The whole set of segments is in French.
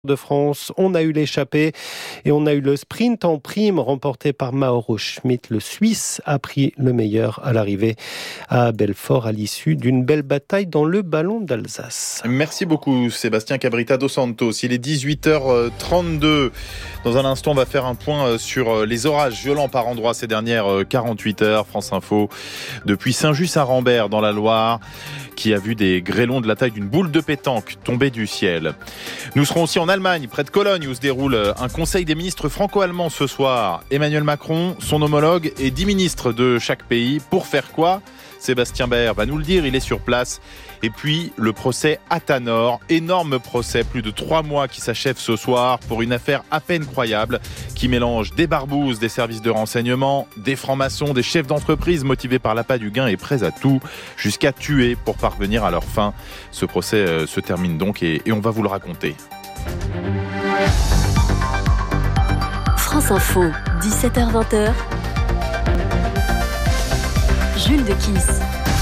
de France, on a eu l'échappée et on a eu le sprint en prime remporté par Mauro Schmid. Le Suisse a pris le meilleur à l'arrivée à Belfort à l'issue d'une belle bataille dans le ballon d'Alsace. Merci beaucoup Sébastien Cabrita dos Santos. Il est 18h32. Dans un instant, on va faire un point sur les orages violents par endroits ces dernières 48 heures. France Info depuis Saint-Just-Saint-Rambert dans la Loire, qui a vu des grêlons de la taille d'une boule de pétanque tomber du ciel. Nous serons aussi en Allemagne, près de Cologne, où se déroule un conseil des ministres franco-allemands ce soir. Emmanuel Macron, son homologue et 10 ministres de chaque pays. Pour faire quoi ? Sébastien Baer va nous le dire, il est sur place. Et puis, le procès Athanor, énorme procès, plus de 3 mois qui s'achève ce soir pour une affaire à peine croyable qui mélange des barbouzes, des services de renseignement, des francs-maçons, des chefs d'entreprise motivés par l'appât du gain et prêts à tout, jusqu'à tuer pour parvenir à leur fin. Ce procès se termine donc et on va vous le raconter. France Info, 17h-20h. Jules Dequisse.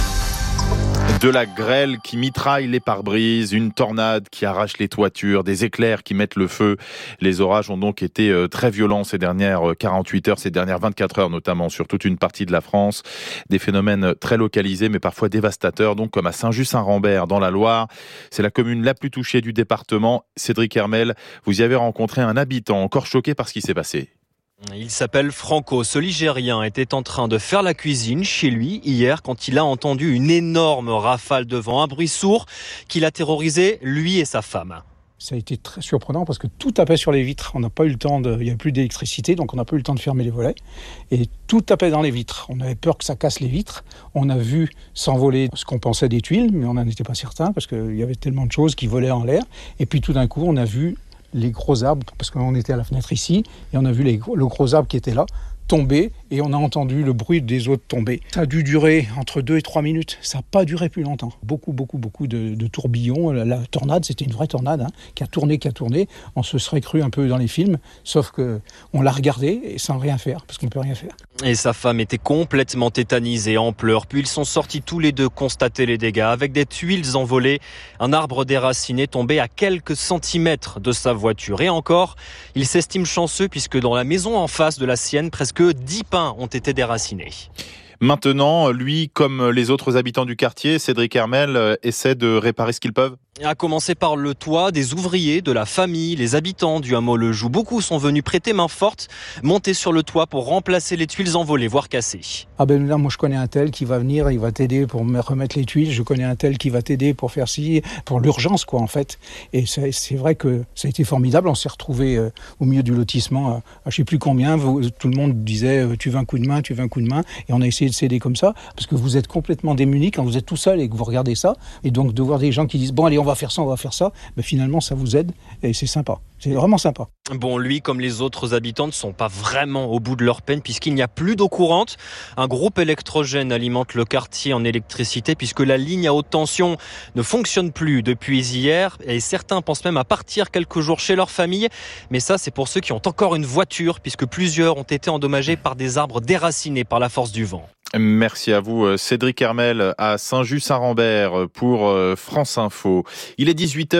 De la grêle qui mitraille les pare-brises, une tornade qui arrache les toitures, des éclairs qui mettent le feu. Les orages ont donc été très violents ces dernières 48 heures, ces dernières 24 heures notamment sur toute une partie de la France. Des phénomènes très localisés mais parfois dévastateurs, donc comme à Saint-Just-Saint-Rambert dans la Loire. C'est la commune la plus touchée du département. Cédric Hermel, vous y avez rencontré un habitant encore choqué par ce qui s'est passé. Il s'appelle Franco. Ce Ligérien était en train de faire la cuisine chez lui hier quand il a entendu une énorme rafale de vent, un bruit sourd qui l'a terrorisé, lui et sa femme. Ça a été très surprenant parce que tout tapait sur les vitres. On n'a pas eu le temps il n'y avait plus d'électricité, donc on n'a pas eu le temps de fermer les volets. Et tout tapait dans les vitres. On avait peur que ça casse les vitres. On a vu s'envoler ce qu'on pensait des tuiles, mais on n'en était pas certain parce qu'il y avait tellement de choses qui volaient en l'air. Et puis tout d'un coup, on a vu les gros arbres, parce qu'on était à la fenêtre ici, et on a vu le gros arbre qui était là tomber, et on a entendu le bruit des autres tomber. Ça a dû durer entre 2 et 3 minutes. Ça n'a pas duré plus longtemps. Beaucoup de tourbillons. La tornade, c'était une vraie tornade, qui a tourné. On se serait cru un peu dans les films, sauf qu'on l'a regardé et sans rien faire, parce qu'on ne peut rien faire. Et sa femme était complètement tétanisée, en pleurs. Puis ils sont sortis tous les deux constater les dégâts, avec des tuiles envolées, un arbre déraciné tombé à quelques centimètres de sa voiture. Et encore, il s'estime chanceux, puisque dans la maison en face de la sienne, presque 10 pins ont été déracinés. Maintenant, lui, comme les autres habitants du quartier, Cédric Hermel essaie de réparer ce qu'ils peuvent. À commencer par le toit, des ouvriers, de la famille, les habitants du hameau Le Joux. Beaucoup sont venus prêter main forte, monter sur le toit pour remplacer les tuiles envolées, voire cassées. Ah ben là, moi je connais un tel qui va venir, il va t'aider pour me remettre les tuiles. Je connais un tel qui va t'aider pour faire ci, pour l'urgence quoi en fait. Et c'est vrai que ça a été formidable. On s'est retrouvés au milieu du lotissement à je sais plus combien. Tout le monde disait tu veux un coup de main. Et on a essayé de s'aider comme ça parce que vous êtes complètement démunis quand vous êtes tout seul et que vous regardez ça. Et donc de voir des gens qui disent bon allez on va faire ça, ben finalement ça vous aide et c'est sympa. C'est vraiment sympa. Bon, lui, comme les autres habitants, ne sont pas vraiment au bout de leur peine puisqu'il n'y a plus d'eau courante. Un groupe électrogène alimente le quartier en électricité puisque la ligne à haute tension ne fonctionne plus depuis hier et certains pensent même à partir quelques jours chez leur famille. Mais ça, c'est pour ceux qui ont encore une voiture puisque plusieurs ont été endommagés par des arbres déracinés par la force du vent. Merci à vous Cédric Hermel à Saint-Just-Saint-Rambert pour France Info. Il est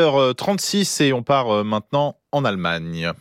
18h36 et on part maintenant en Allemagne.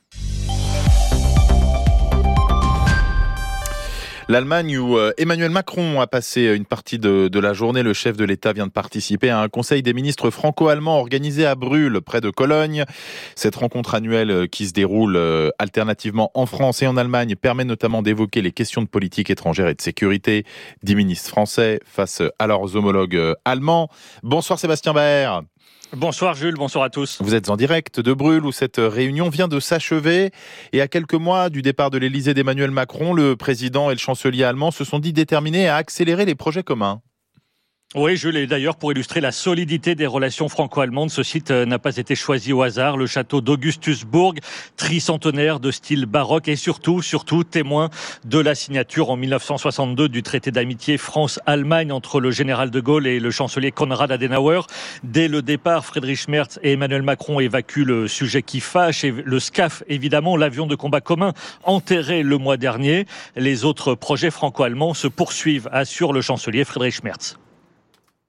L'Allemagne où Emmanuel Macron a passé une partie de la journée. Le chef de l'État vient de participer à un conseil des ministres franco-allemands organisé à Brühl, près de Cologne. Cette rencontre annuelle qui se déroule alternativement en France et en Allemagne permet notamment d'évoquer les questions de politique étrangère et de sécurité. 10 ministres français face à leurs homologues allemands. Bonsoir Sébastien Baer. Bonsoir Jules, bonsoir à tous. Vous êtes en direct de Brühl où cette réunion vient de s'achever et à quelques mois du départ de l'Élysée d'Emmanuel Macron, le président et le chancelier allemand se sont dit déterminés à accélérer les projets communs. Oui, Jules, et d'ailleurs, pour illustrer la solidité des relations franco-allemandes, ce site n'a pas été choisi au hasard. Le château d'Augustusburg, tricentenaire de style baroque et surtout témoin de la signature en 1962 du traité d'amitié France-Allemagne entre le général de Gaulle et le chancelier Konrad Adenauer. Dès le départ, Friedrich Merz et Emmanuel Macron évacuent le sujet qui fâche et le SCAF, évidemment, l'avion de combat commun enterré le mois dernier. Les autres projets franco-allemands se poursuivent, assure le chancelier Friedrich Merz.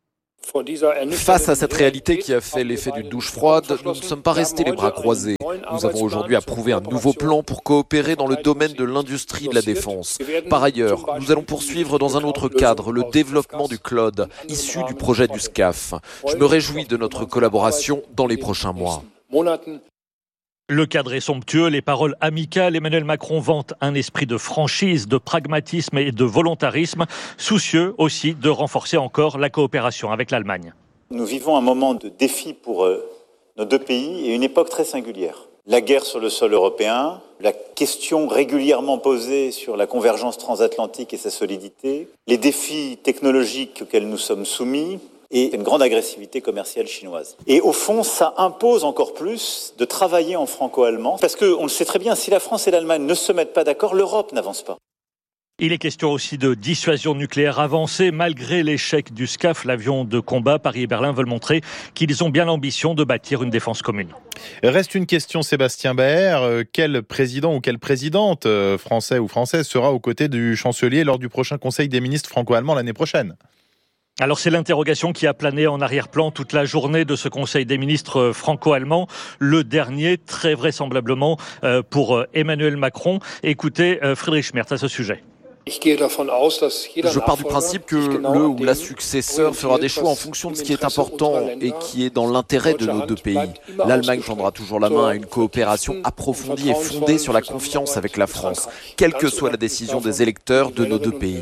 Face à cette réalité qui a fait l'effet d'une douche froide, nous ne sommes pas restés les bras croisés. Nous avons aujourd'hui approuvé un nouveau plan pour coopérer dans le domaine de l'industrie de la défense. Par ailleurs, nous allons poursuivre dans un autre cadre le développement du cloud, issu du projet du SCAF. Je me réjouis de notre collaboration dans les prochains mois. Le cadre est somptueux, les paroles amicales. Emmanuel Macron vante un esprit de franchise, de pragmatisme et de volontarisme, soucieux aussi de renforcer encore la coopération avec l'Allemagne. Nous vivons un moment de défi pour nos deux pays et une époque très singulière. La guerre sur le sol européen, la question régulièrement posée sur la convergence transatlantique et sa solidité, les défis technologiques auxquels nous sommes soumis, et une grande agressivité commerciale chinoise. Et au fond, ça impose encore plus de travailler en franco-allemand, parce qu'on le sait très bien, si la France et l'Allemagne ne se mettent pas d'accord, l'Europe n'avance pas. Il est question aussi de dissuasion nucléaire avancée. Malgré l'échec du SCAF, l'avion de combat, Paris et Berlin veulent montrer qu'ils ont bien l'ambition de bâtir une défense commune. Reste une question, Sébastien Baer. Quel président ou quelle présidente, français ou française, sera aux côtés du chancelier lors du prochain Conseil des ministres franco-allemands l'année prochaine ? Alors c'est l'interrogation qui a plané en arrière-plan toute la journée de ce Conseil des ministres franco-allemands. Le dernier, très vraisemblablement, pour Emmanuel Macron. Écoutez Friedrich Merz à ce sujet. Je pars du principe que le ou la successeur fera des choix en fonction de ce qui est important et qui est dans l'intérêt de nos deux pays. L'Allemagne tendra toujours la main à une coopération approfondie et fondée sur la confiance avec la France, quelle que soit la décision des électeurs de nos deux pays.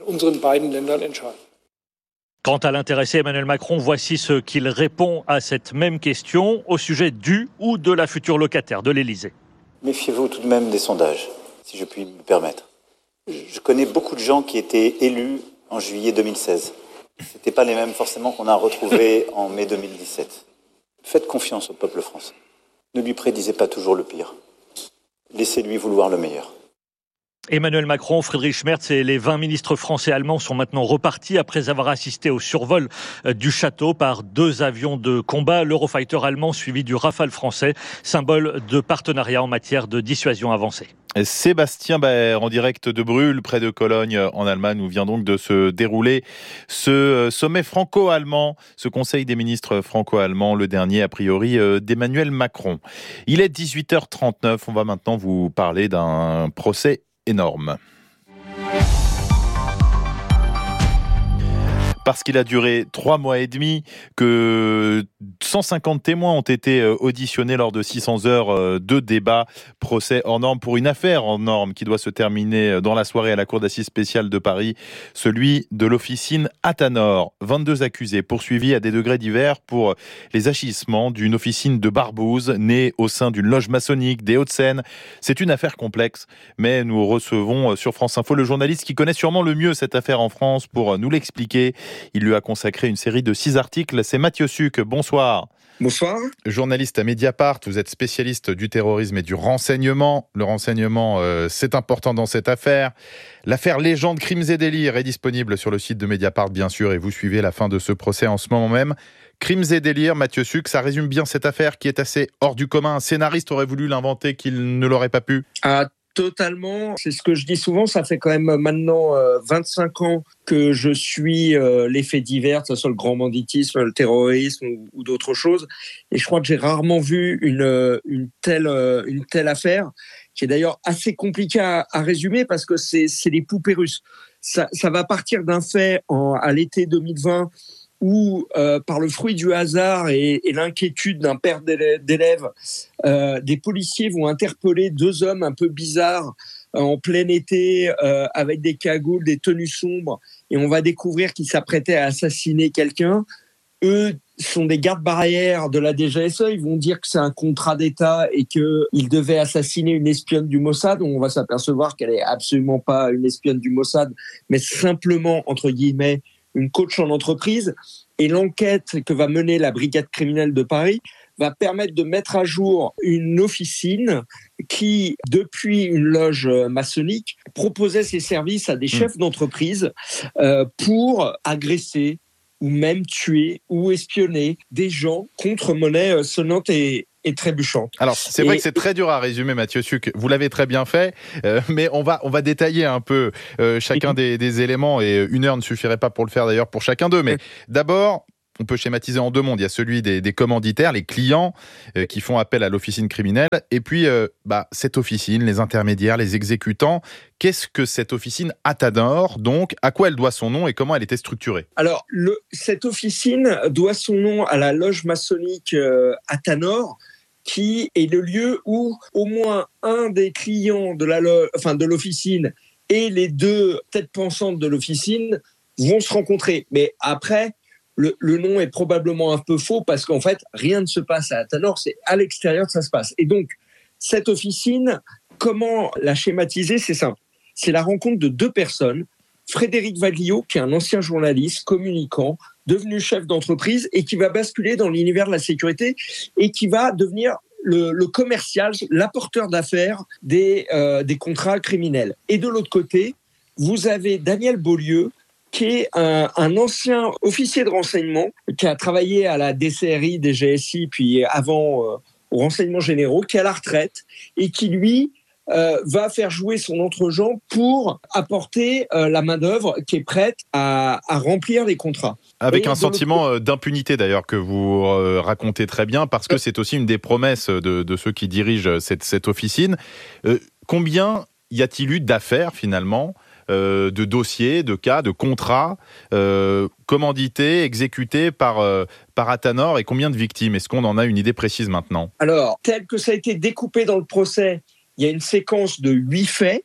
Quant à l'intéressé Emmanuel Macron, voici ce qu'il répond à cette même question au sujet du ou de la future locataire de l'Élysée. Méfiez-vous tout de même des sondages, si je puis me permettre. Je connais beaucoup de gens qui étaient élus en juillet 2016. Ce n'étaient pas les mêmes forcément qu'on a retrouvés en mai 2017. Faites confiance au peuple français. Ne lui prédisez pas toujours le pire. Laissez-lui vouloir le meilleur. Emmanuel Macron, Friedrich Merz et les 20 ministres français et allemands sont maintenant repartis après avoir assisté au survol du château par 2 avions de combat, l'Eurofighter allemand suivi du Rafale français, symbole de partenariat en matière de dissuasion avancée. Sébastien Baer, en direct de Brühl, près de Cologne, en Allemagne, où vient donc de se dérouler ce sommet franco-allemand, ce Conseil des ministres franco-allemands, le dernier a priori d'Emmanuel Macron. Il est 18h39, on va maintenant vous parler d'un procès énorme. Parce qu'il a duré 3 mois et demi, que 150 témoins ont été auditionnés lors de 600 heures de débat, procès hors norme pour une affaire hors norme qui doit se terminer dans la soirée à la Cour d'assises spéciale de Paris, celui de l'officine Athanor. 22 accusés poursuivis à des degrés divers pour les agissements d'une officine de Barbouze, née au sein d'une loge maçonnique des Hauts-de-Seine. C'est une affaire complexe, mais nous recevons sur France Info le journaliste qui connaît sûrement le mieux cette affaire en France pour nous l'expliquer. Il lui a consacré une série de 6 articles. C'est Mathieu Sucre. Bonsoir. Bonsoir. Journaliste à Mediapart, vous êtes spécialiste du terrorisme et du renseignement. Le renseignement, c'est important dans cette affaire. L'affaire Légende, Crimes et délires est disponible sur le site de Mediapart, bien sûr, et vous suivez la fin de ce procès en ce moment même. Crimes et délires, Mathieu Sucre, ça résume bien cette affaire qui est assez hors du commun. Un scénariste aurait voulu l'inventer qu'il ne l'aurait pas pu. Totalement, c'est ce que je dis souvent, ça fait quand même maintenant 25 ans que je suis les faits divers, que ce soit le grand banditisme, le terrorisme ou d'autres choses. Et je crois que j'ai rarement vu une telle affaire, qui est d'ailleurs assez compliquée à résumer parce que c'est des poupées russes. Ça va partir d'un fait à l'été 2020 où, par le fruit du hasard et l'inquiétude d'un père d'élèves, des policiers vont interpeller 2 hommes un peu bizarres en plein été, avec des cagoules, des tenues sombres, et on va découvrir qu'ils s'apprêtaient à assassiner quelqu'un. Eux sont des gardes-barrières de la DGSE, ils vont dire que c'est un contrat d'État et qu'ils devaient assassiner une espionne du Mossad. On va s'apercevoir qu'elle est absolument pas une espionne du Mossad, mais simplement, entre guillemets, une coach en entreprise. Et l'enquête que va mener la brigade criminelle de Paris va permettre de mettre à jour une officine qui, depuis une loge maçonnique, proposait ses services à des chefs d'entreprise pour agresser ou même tuer ou espionner des gens contre monnaie sonnante et trébuchante. Alors, c'est vrai que c'est très dur à résumer, Mathieu Sucre. Vous l'avez très bien fait, mais on va détailler un peu chacun des éléments, et 1 heure ne suffirait pas pour le faire d'ailleurs pour chacun d'eux. Mais d'abord, on peut schématiser en deux mondes. Il y a celui des commanditaires, les clients qui font appel à l'officine criminelle, et puis cette officine, les intermédiaires, les exécutants. Qu'est-ce que cette officine Athanor, donc, à quoi elle doit son nom et comment elle était structurée? Alors, cette officine doit son nom à la loge maçonnique Athanor, qui est le lieu où au moins un des clients de l'officine et les deux têtes pensantes de l'officine vont se rencontrer. Mais après, le nom est probablement un peu faux parce qu'en fait, rien ne se passe à Athanor, c'est à l'extérieur que ça se passe. Et donc, cette officine, comment la schématiser? C'est simple. C'est la rencontre de deux personnes. Frédéric Vadliot, qui est un ancien journaliste, communicant, devenu chef d'entreprise et qui va basculer dans l'univers de la sécurité et qui va devenir le commercial, l'apporteur d'affaires des contrats criminels. Et de l'autre côté, vous avez Daniel Beaulieu, qui est un ancien officier de renseignement, qui a travaillé à la DCRI, DGSI, puis avant aux renseignements généraux, qui est à la retraite et qui, lui, va faire jouer son entre-gens pour apporter la main-d'œuvre qui est prête à remplir les contrats. Avec un sentiment d'impunité d'ailleurs que vous racontez très bien, parce que c'est aussi une des promesses de ceux qui dirigent cette officine. Combien y a-t-il eu d'affaires finalement, de dossiers, de cas, de contrats commandités, exécutés par Athanor, et combien de victimes? Est-ce qu'on en a une idée précise maintenant? Alors, tel que ça a été découpé dans le procès, il y a une séquence de 8 faits,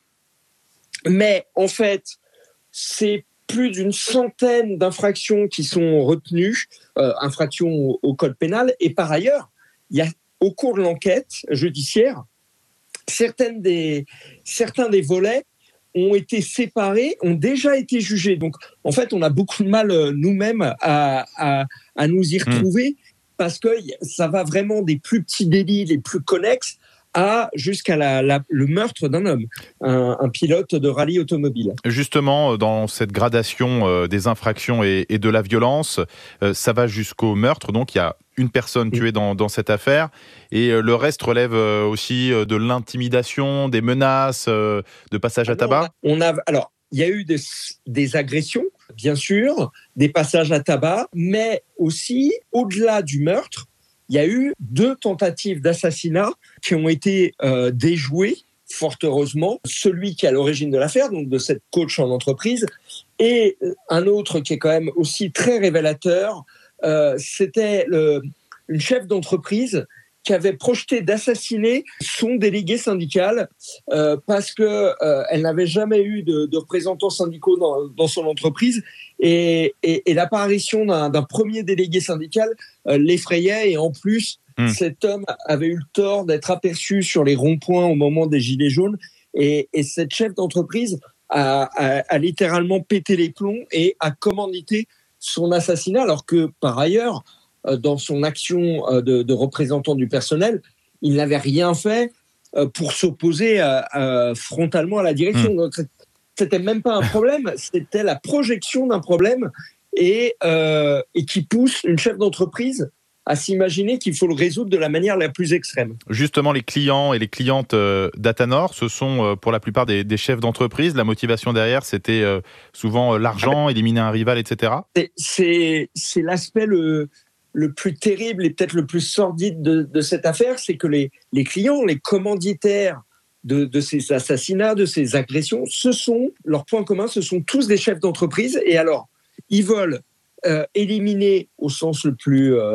mais en fait, c'est plus d'une centaine d'infractions qui sont retenues, infractions au code pénal. Et par ailleurs, il y a, au cours de l'enquête judiciaire, certains des volets ont été séparés, ont déjà été jugés. Donc, en fait, on a beaucoup de mal nous-mêmes à nous y retrouver parce que ça va vraiment des plus petits délits, les plus connexes, jusqu'à le meurtre d'un homme, un pilote de rallye automobile. Justement, dans cette gradation des infractions et de la violence, ça va jusqu'au meurtre. Donc, il y a une personne tuée dans cette affaire. Et le reste relève aussi de l'intimidation, des menaces, de passage à tabac. Alors, il y a eu des agressions, bien sûr, des passages à tabac, mais aussi, au-delà du meurtre, il y a eu 2 tentatives d'assassinat qui ont été déjouées, fort heureusement. Celui qui est à l'origine de l'affaire, donc de cette coach en entreprise, et un autre qui est quand même aussi très révélateur, c'était une chef d'entreprise qui avait projeté d'assassiner son délégué syndical parce qu'elle n'avait jamais eu de représentants syndicaux dans son entreprise et l'apparition d'un premier délégué syndical l'effrayait et en plus cet homme avait eu le tort d'être aperçu sur les ronds-points au moment des Gilets jaunes et cette chef d'entreprise a littéralement pété les plombs et a commandité son assassinat alors que par ailleurs dans son action de représentant du personnel, il n'avait rien fait pour s'opposer frontalement à la direction. Donc, c'était même pas un problème, c'était la projection d'un problème et qui pousse une chef d'entreprise à s'imaginer qu'il faut le résoudre de la manière la plus extrême. Justement, les clients et les clientes d'Athanor, ce sont pour la plupart des chefs d'entreprise. La motivation derrière, c'était souvent l'argent, éliminer un rival, etc. C'est l'aspect le plus terrible et peut-être le plus sordide de cette affaire, c'est que les clients, les commanditaires de ces assassinats, de ces agressions, leur point commun, ce sont tous des chefs d'entreprise. Et alors, ils veulent éliminer, au sens le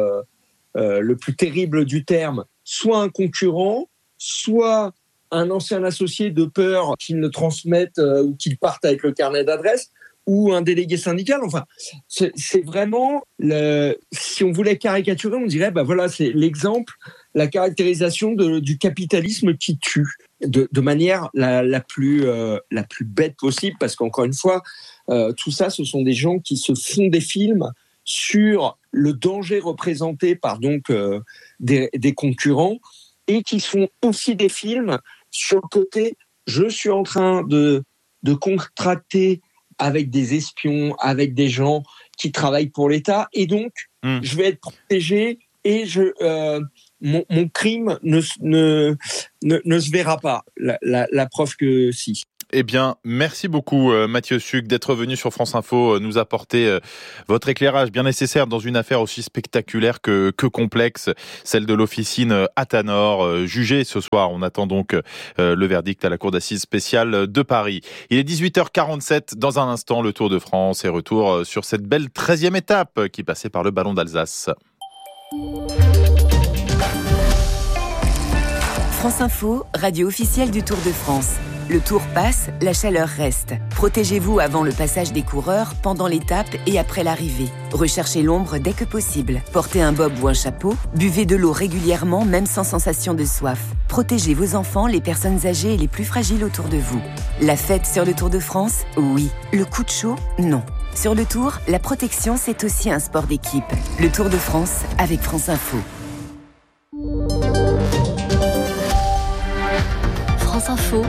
plus terrible du terme, soit un concurrent, soit un ancien associé de peur qu'il ne transmette ou qu'il parte avec le carnet d'adresse, ou un délégué syndical. Enfin, c'est vraiment, si on voulait caricaturer, on dirait, voilà, c'est l'exemple, la caractérisation du capitalisme qui tue, de manière la plus bête possible, parce qu'encore une fois, tout ça, ce sont des gens qui se font des films sur le danger représenté par donc des concurrents, et qui se font aussi des films sur le côté, je suis en train de contracter avec des espions, avec des gens qui travaillent pour l'État, et donc je vais être protégé et mon crime ne se verra pas. La preuve que si. Eh bien, merci beaucoup Mathieu Suc d'être venu sur France Info nous apporter votre éclairage bien nécessaire dans une affaire aussi spectaculaire que complexe, celle de l'officine Athanor, jugée ce soir. On attend donc le verdict à la Cour d'assises spéciale de Paris. Il est 18h47, dans un instant, le Tour de France et retour sur cette belle 13e étape qui passait par le Ballon d'Alsace. France Info, radio officielle du Tour de France. Le Tour passe, la chaleur reste. Protégez-vous avant le passage des coureurs, pendant l'étape et après l'arrivée. Recherchez l'ombre dès que possible. Portez un bob ou un chapeau. Buvez de l'eau régulièrement, même sans sensation de soif. Protégez vos enfants, les personnes âgées et les plus fragiles autour de vous. La fête sur le Tour de France, oui. Le coup de chaud, non. Sur le Tour, la protection, c'est aussi un sport d'équipe. Le Tour de France avec France Info. France Info,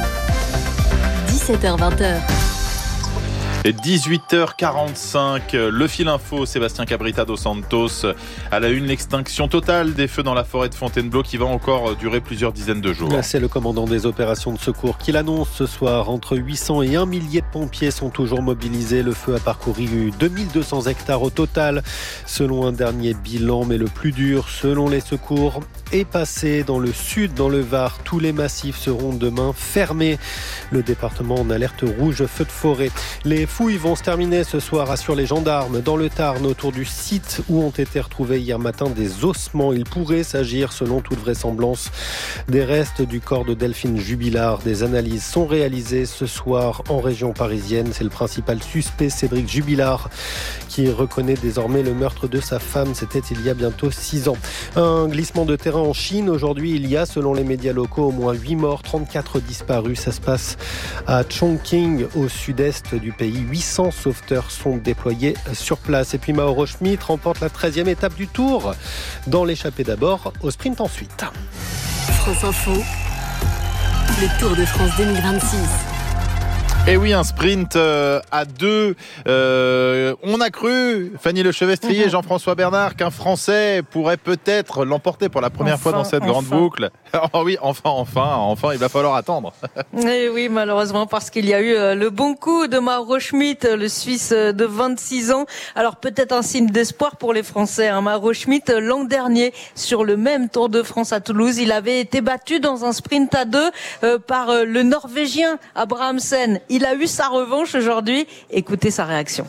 17h-20h. Et 18h45, le fil info, Sébastien Cabrita dos Santos à la une, l'extinction totale des feux dans la forêt de Fontainebleau qui va encore durer plusieurs dizaines de jours. C'est le commandant des opérations de secours qui l'annonce ce soir. Entre 800 et 1 millier de pompiers sont toujours mobilisés. Le feu a parcouru 2200 hectares au total, selon un dernier bilan. Mais le plus dur, selon les secours, est passé dans le sud, dans le Var. Tous les massifs seront demain fermés. Le département en alerte rouge, feu de forêt. Les fouilles vont se terminer ce soir, assurent les gendarmes. Dans le Tarn, autour du site où ont été retrouvés hier matin des ossements. Il pourrait s'agir, selon toute vraisemblance, des restes du corps de Delphine Jubilard. Des analyses sont réalisées ce soir en région parisienne. C'est le principal suspect, Cédric Jubilard, qui reconnaît désormais le meurtre de sa femme. C'était il y a bientôt 6 ans. Un glissement de terrain en Chine. Aujourd'hui, il y a, selon les médias locaux, au moins 8 morts, 34 disparus. Ça se passe à Chongqing, au sud-est du pays. 800 sauveteurs sont déployés sur place. Et puis Mauro Schmid remporte la 13e étape du Tour. Dans l'échappée d'abord, au sprint ensuite. France Info, le Tour de France 2026. Et oui, un sprint à deux. On a cru, Fanny Lechevestrier et Jean-François Bernard, qu'un Français pourrait peut-être l'emporter pour la première fois dans cette grande boucle. Oh oui, enfin, il va falloir attendre. Et oui, malheureusement, parce qu'il y a eu le bon coup de Mauro Schmid, le Suisse de 26 ans. Alors peut-être un signe d'espoir pour les Français. Mauro Schmid, l'an dernier, sur le même Tour de France à Toulouse, il avait été battu dans un sprint à deux par le Norvégien Abrahamsen. Il a eu sa revanche aujourd'hui. Écoutez sa réaction.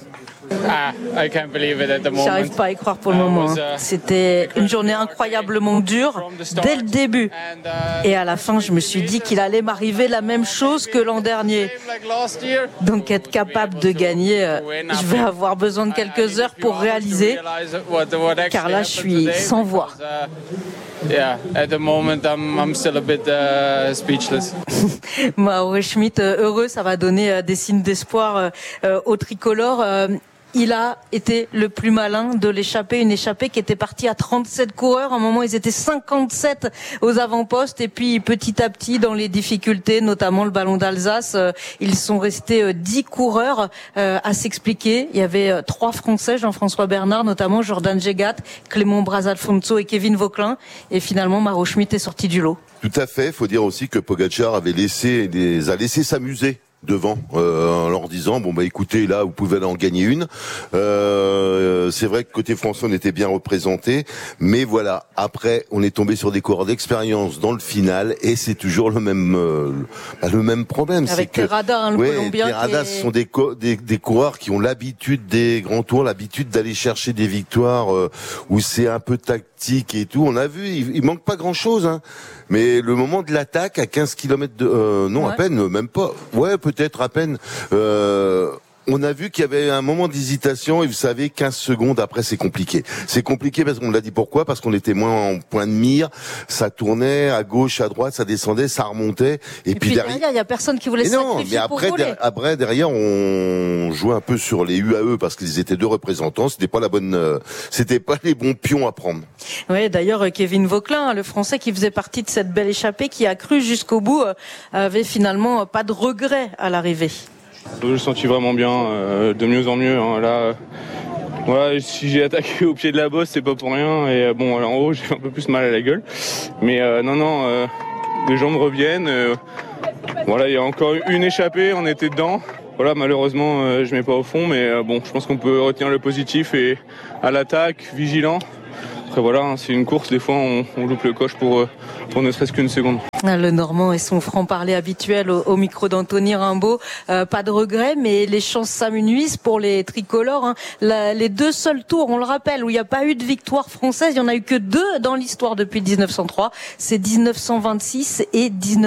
J'arrive pas à y croire pour le moment. C'était une journée incroyablement dure dès le début. Et à la fin, je me suis dit qu'il allait m'arriver la même chose que l'an dernier. Donc être capable de gagner, je vais avoir besoin de quelques heures pour réaliser. Car là, je suis sans voix. At the moment, I'm still a bit speechless. Mauro Schmid, heureux, ça va donner des signes d'espoir au tricolore. Il a été le plus malin de l'échappée, une échappée qui était partie à 37 coureurs. À un moment, ils étaient 57 aux avant-postes. Et puis, petit à petit, dans les difficultés, notamment le Ballon d'Alsace, ils sont restés 10 coureurs à s'expliquer. Il y avait 3 Français, Jean-François Bernard, notamment Jordan Jegat, Clément Braz-Alfonso et Kevin Vauquelin. Et finalement, Mauro Schmid est sorti du lot. Tout à fait. Il faut dire aussi que Pogacar les a laissé s'amuser devant en leur disant écoutez, là vous pouvez en gagner une. C'est vrai que côté français on était bien représenté, mais voilà, après on est tombé sur des coureurs d'expérience dans le final et c'est toujours le même problème. Avec Terrada, le Colombien. Terrada, ce sont des coureurs qui ont l'habitude des grands tours, l'habitude d'aller chercher des victoires où c'est un peu tactique et tout. On a vu, il manque pas grand chose, mais le moment de l'attaque à 15 km à peine, même pas. Ouais, peut-être à peine. On a vu qu'il y avait un moment d'hésitation et vous savez, 15 secondes après, c'est compliqué. C'est compliqué parce qu'on l'a dit pourquoi, parce qu'on était moins en point de mire, ça tournait à gauche, à droite, ça descendait, ça remontait. Et puis derrière, il y a personne qui voulait sacrifier pour rouler. Après, derrière, on jouait un peu sur les UAE parce qu'ils étaient 2 représentants. C'était pas les bons pions à prendre. Oui, d'ailleurs, Kevin Vauquelin, le Français qui faisait partie de cette belle échappée, qui a cru jusqu'au bout, avait finalement pas de regret à l'arrivée. Je me sens vraiment bien, de mieux en mieux. Là, voilà, si j'ai attaqué au pied de la bosse, c'est pas pour rien. Et en haut, j'ai un peu plus mal à la gueule. Mais les jambes reviennent. Voilà, il y a encore une échappée, on était dedans. Voilà, malheureusement, je mets pas au fond, mais bon, je pense qu'on peut retenir le positif et à l'attaque, vigilant. Après voilà, c'est une course, des fois on loupe le coche pour ne serait-ce qu'une seconde. Le Normand et son franc-parler habituel au micro d'Anthony Rimbaud. Pas de regret, mais les chances s'amenuisent pour les tricolores. Les deux seuls tours, on le rappelle, où il n'y a pas eu de victoire française, il n'y en a eu que 2 dans l'histoire depuis 1903. C'est 1926 et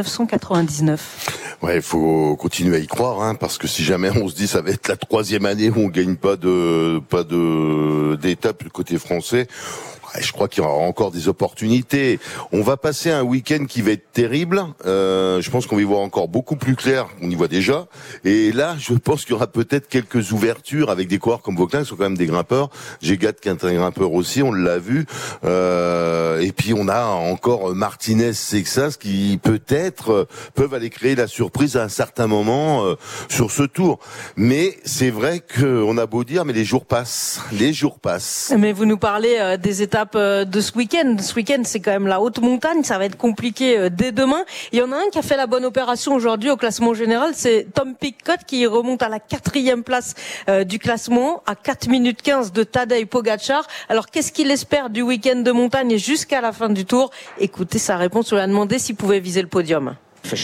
1999. Ouais, il faut continuer à y croire, parce que si jamais on se dit ça va être la 3e année où on gagne pas d'étape du côté français, je crois qu'il y aura encore des opportunités. On va passer un week-end qui va être terrible. Je pense qu'on va y voir encore beaucoup plus clair. On y voit déjà. Et là, je pense qu'il y aura peut-être quelques ouvertures avec des coureurs comme Vauquelin, qui sont quand même des grimpeurs. Gégat qui est un grimpeur aussi, on l'a vu. Et puis on a encore Martinez, Sexas qui peut-être peuvent aller créer la surprise à un certain moment sur ce tour. Mais c'est vrai qu'on a beau dire, mais les jours passent. Mais vous nous parlez des étapes de ce week-end. Ce week-end, c'est quand même la haute montagne. Ça va être compliqué dès demain. Il y en a un qui a fait la bonne opération aujourd'hui au classement général. C'est Tom Pidcock qui remonte à la 4e place du classement à 4 minutes 15 de Tadej Pogačar. Alors, qu'est-ce qu'il espère du week-end de montagne jusqu'à la fin du tour? Écoutez sa réponse. On lui a demandé s'il pouvait viser le podium.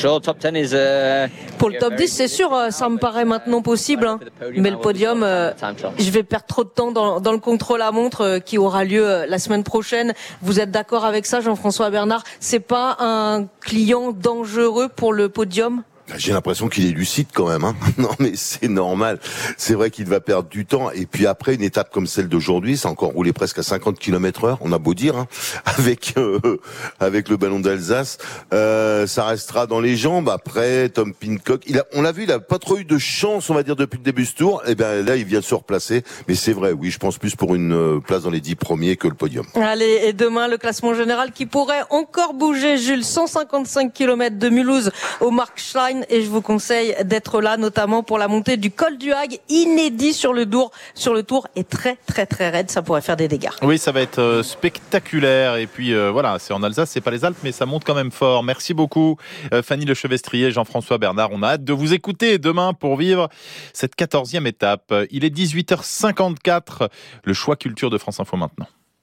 Pour le top 10, c'est sûr, ça me paraît maintenant possible. Mais le podium, je vais perdre trop de temps dans le contrôle-à-montre qui aura lieu la semaine prochaine. Vous êtes d'accord avec ça, Jean-François Bernard? C'est pas un client dangereux pour le podium? J'ai l'impression qu'il est lucide quand même. Non, mais c'est normal. C'est vrai qu'il va perdre du temps. Et puis après, une étape comme celle d'aujourd'hui, c'est encore roulé presque à 50 km/h. On a beau dire, avec le ballon d'Alsace, ça restera dans les jambes. Après, Tom Pidcock, on l'a vu, il a pas trop eu de chance, on va dire, depuis le début de ce tour. Et bien là, il vient de se replacer. Mais c'est vrai, oui, je pense plus pour une place dans les 10 premiers que le podium. Allez, et demain, le classement général qui pourrait encore bouger, Jules. 155 km de Mulhouse au Markstein. Et je vous conseille d'être là, notamment pour la montée du col du Hague, inédit sur le tour, et très très très raide, ça pourrait faire des dégâts. Oui, ça va être spectaculaire. Et puis voilà, c'est en Alsace, c'est pas les Alpes, mais ça monte quand même fort. Merci beaucoup, Fanny Lechevestrier, Jean-François Bernard. On a hâte de vous écouter demain pour vivre cette 14e étape. Il est 18h54. Le choix culture de France Info maintenant.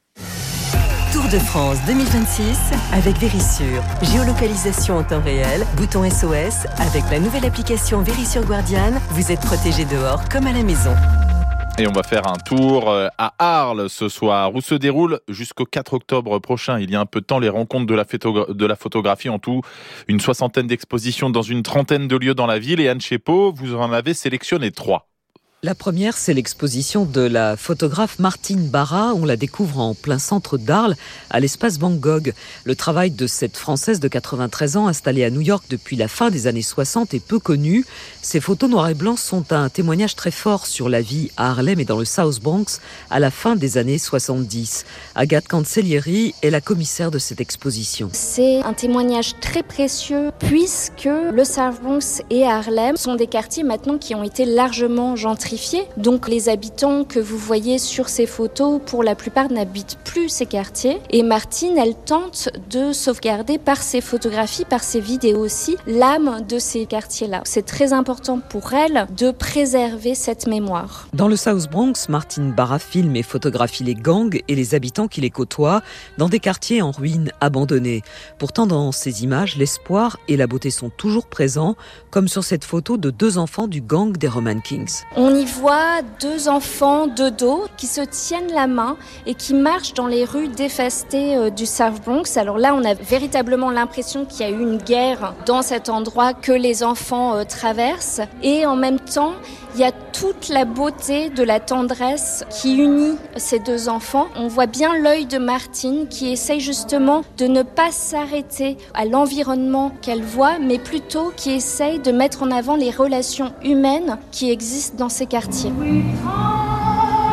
Tour de France 2026 avec Verisure. Géolocalisation en temps réel, bouton SOS. Avec la nouvelle application Verisure Guardian, vous êtes protégé dehors comme à la maison. Et on va faire un tour à Arles ce soir, où se déroule jusqu'au 4 octobre prochain. Il y a un peu de temps, les rencontres de la photographie, en tout une 60aine d'expositions dans une 30aine de lieux dans la ville. Et Anne Chepeau, vous en avez sélectionné 3. La première, c'est l'exposition de la photographe Martine Barra. On la découvre en plein centre d'Arles, à l'espace Van Gogh. Le travail de cette Française de 93 ans, installée à New York depuis la fin des années 60, est peu connu. Ces photos noir et blanc sont un témoignage très fort sur la vie à Harlem et dans le South Bronx à la fin des années 70. Agathe Cancellieri est la commissaire de cette exposition. C'est un témoignage très précieux puisque le South Bronx et Harlem sont des quartiers maintenant qui ont été largement gentrifiés. Donc les habitants que vous voyez sur ces photos, pour la plupart n'habitent plus ces quartiers. Et Martine, elle tente de sauvegarder par ses photographies, par ses vidéos aussi, l'âme de ces quartiers-là. C'est très important pour elle de préserver cette mémoire. Dans le South Bronx, Martine Barra filme et photographie les gangs et les habitants qui les côtoient dans des quartiers en ruine, abandonnés. Pourtant, dans ces images, l'espoir et la beauté sont toujours présents, comme sur cette photo de 2 enfants du gang des Roman Kings. On y voit 2 enfants de dos qui se tiennent la main et qui marchent dans les rues dévastées du South Bronx. Alors là, on a véritablement l'impression qu'il y a eu une guerre dans cet endroit que les enfants traversent. Et en même temps, il y a toute la beauté de la tendresse qui unit ces 2 enfants. On voit bien l'œil de Martine qui essaye justement de ne pas s'arrêter à l'environnement qu'elle voit, mais plutôt qui essaye de mettre en avant les relations humaines qui existent dans ces quartiers.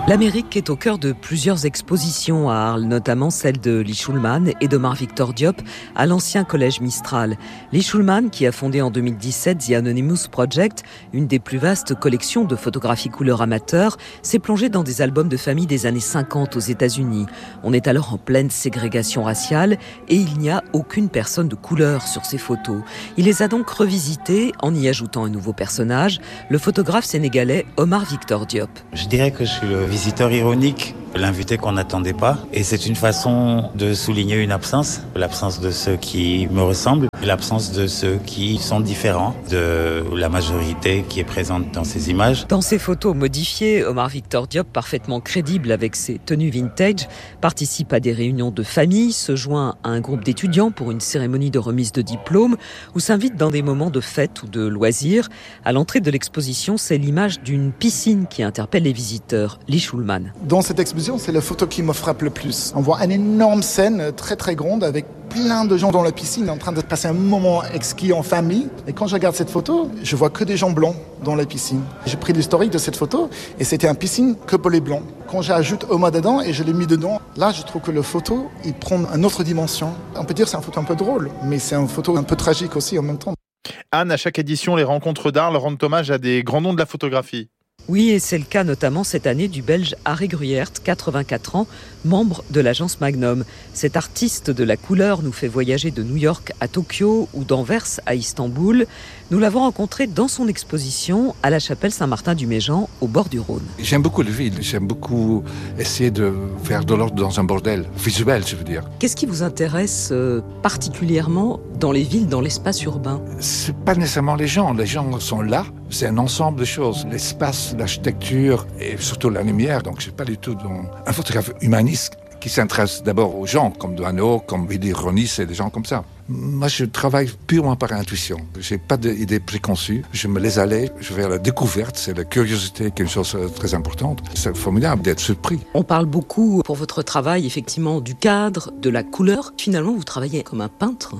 L'Amérique est au cœur de plusieurs expositions à Arles, notamment celle de Lee Shulman et d'Omar Victor Diop à l'ancien collège Mistral. Lee Shulman, qui a fondé en 2017 The Anonymous Project, une des plus vastes collections de photographies couleur amateurs, s'est plongé dans des albums de famille des années 50 aux États-Unis. On est alors en pleine ségrégation raciale et il n'y a aucune personne de couleur sur ces photos. Il les a donc revisitées en y ajoutant un nouveau personnage, le photographe sénégalais Omar Victor Diop. Je dirais que je suis le visiteur ironique, l'invité qu'on n'attendait pas. Et c'est une façon de souligner une absence. L'absence de ceux qui me ressemblent, l'absence de ceux qui sont différents de la majorité qui est présente dans ces images. Dans ces photos modifiées, Omar Victor Diop, parfaitement crédible avec ses tenues vintage, participe à des réunions de famille, se joint à un groupe d'étudiants pour une cérémonie de remise de diplôme ou s'invite dans des moments de fête ou de loisirs. À l'entrée de l'exposition, c'est l'image d'une piscine qui interpelle les visiteurs. Lee Shulman. Dans cette exposition, c'est la photo qui me frappe le plus. On voit une énorme scène très très grande avec plein de gens dans la piscine en train de passer un moment exquis en famille. Et quand je regarde cette photo, je vois que des gens blancs dans la piscine. J'ai pris l'historique de cette photo et c'était une piscine que pour les blancs. Quand j'ajoute Oma dedans et je l'ai mis dedans, là je trouve que la photo, il prend une autre dimension. On peut dire que c'est une photo un peu drôle, mais c'est une photo un peu tragique aussi en même temps. Anne, à chaque édition, les rencontres d'Arles rendent hommage à des grands noms de la photographie. Oui, et c'est le cas notamment cette année du Belge Harry Gruyert, 84 ans, membre de l'agence Magnum. Cet artiste de la couleur nous fait voyager de New York à Tokyo ou d'Anvers à Istanbul. Nous l'avons rencontré dans son exposition à la chapelle Saint-Martin-du-Méjean, au bord du Rhône. J'aime beaucoup la ville, j'aime beaucoup essayer de faire de l'ordre dans un bordel, visuel je veux dire. Qu'est-ce qui vous intéresse particulièrement dans les villes, dans l'espace urbain ? C'est pas nécessairement les gens sont là, c'est un ensemble de choses. L'espace, l'architecture et surtout la lumière, donc je suis pas du tout dans un photographe humaniste qui s'intéresse d'abord aux gens, comme Doisneau, comme Willy Ronis et des gens comme ça. Moi, je travaille purement par intuition. Je n'ai pas d'idées préconçues. Je me laisse aller. Je vais à la découverte. C'est la curiosité qui est une chose très importante. C'est formidable d'être surpris. On parle beaucoup pour votre travail, effectivement, du cadre, de la couleur. Finalement, vous travaillez comme un peintre.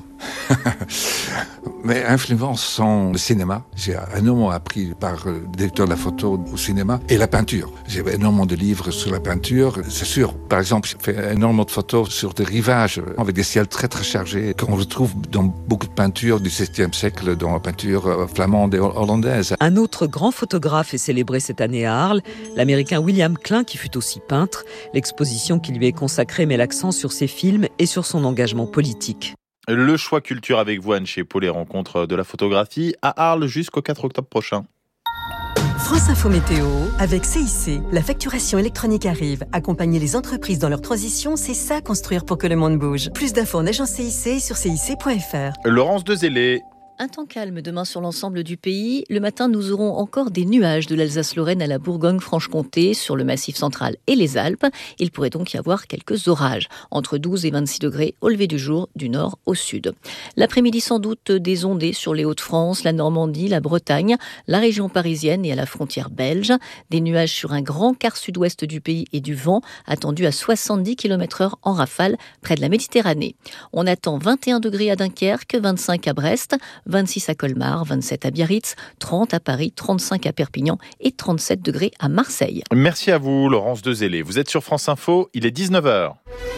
Mes influences sont le cinéma. J'ai énormément appris par le directeur de la photo au cinéma et la peinture. J'ai énormément de livres sur la peinture. C'est sûr, par exemple, je fais énormément de photos sur des rivages avec des ciels très très chargés qu'on retrouve dans beaucoup de peintures du XVIIe siècle, dans la peinture flamande et hollandaise. Un autre grand photographe est célébré cette année à Arles, l'Américain William Klein, qui fut aussi peintre. L'exposition qui lui est consacrée met l'accent sur ses films et sur son engagement politique. Le choix culture avec vous, Anne Chépeau, les rencontres de la photographie à Arles jusqu'au 4 octobre prochain. France Info Météo avec CIC. La facturation électronique arrive. Accompagner les entreprises dans leur transition, c'est ça construire pour que le monde bouge. Plus d'infos en agence CIC sur cic.fr. Laurence Dezellé. Un temps calme demain sur l'ensemble du pays. Le matin, nous aurons encore des nuages de l'Alsace-Lorraine à la Bourgogne-Franche-Comté, sur le Massif central et les Alpes. Il pourrait donc y avoir quelques orages, entre 12 et 26 degrés au lever du jour, du nord au sud. L'après-midi, sans doute des ondées sur les Hauts-de-France, la Normandie, la Bretagne, la région parisienne et à la frontière belge. Des nuages sur un grand quart sud-ouest du pays et du vent, attendu à 70 km/h en rafale, près de la Méditerranée. On attend 21 degrés à Dunkerque, 25 à Brest, 26 à Colmar, 27 à Biarritz, 30 à Paris, 35 à Perpignan et 37 degrés à Marseille. Merci à vous, Laurence Dezellé. Vous êtes sur France Info, il est 19h.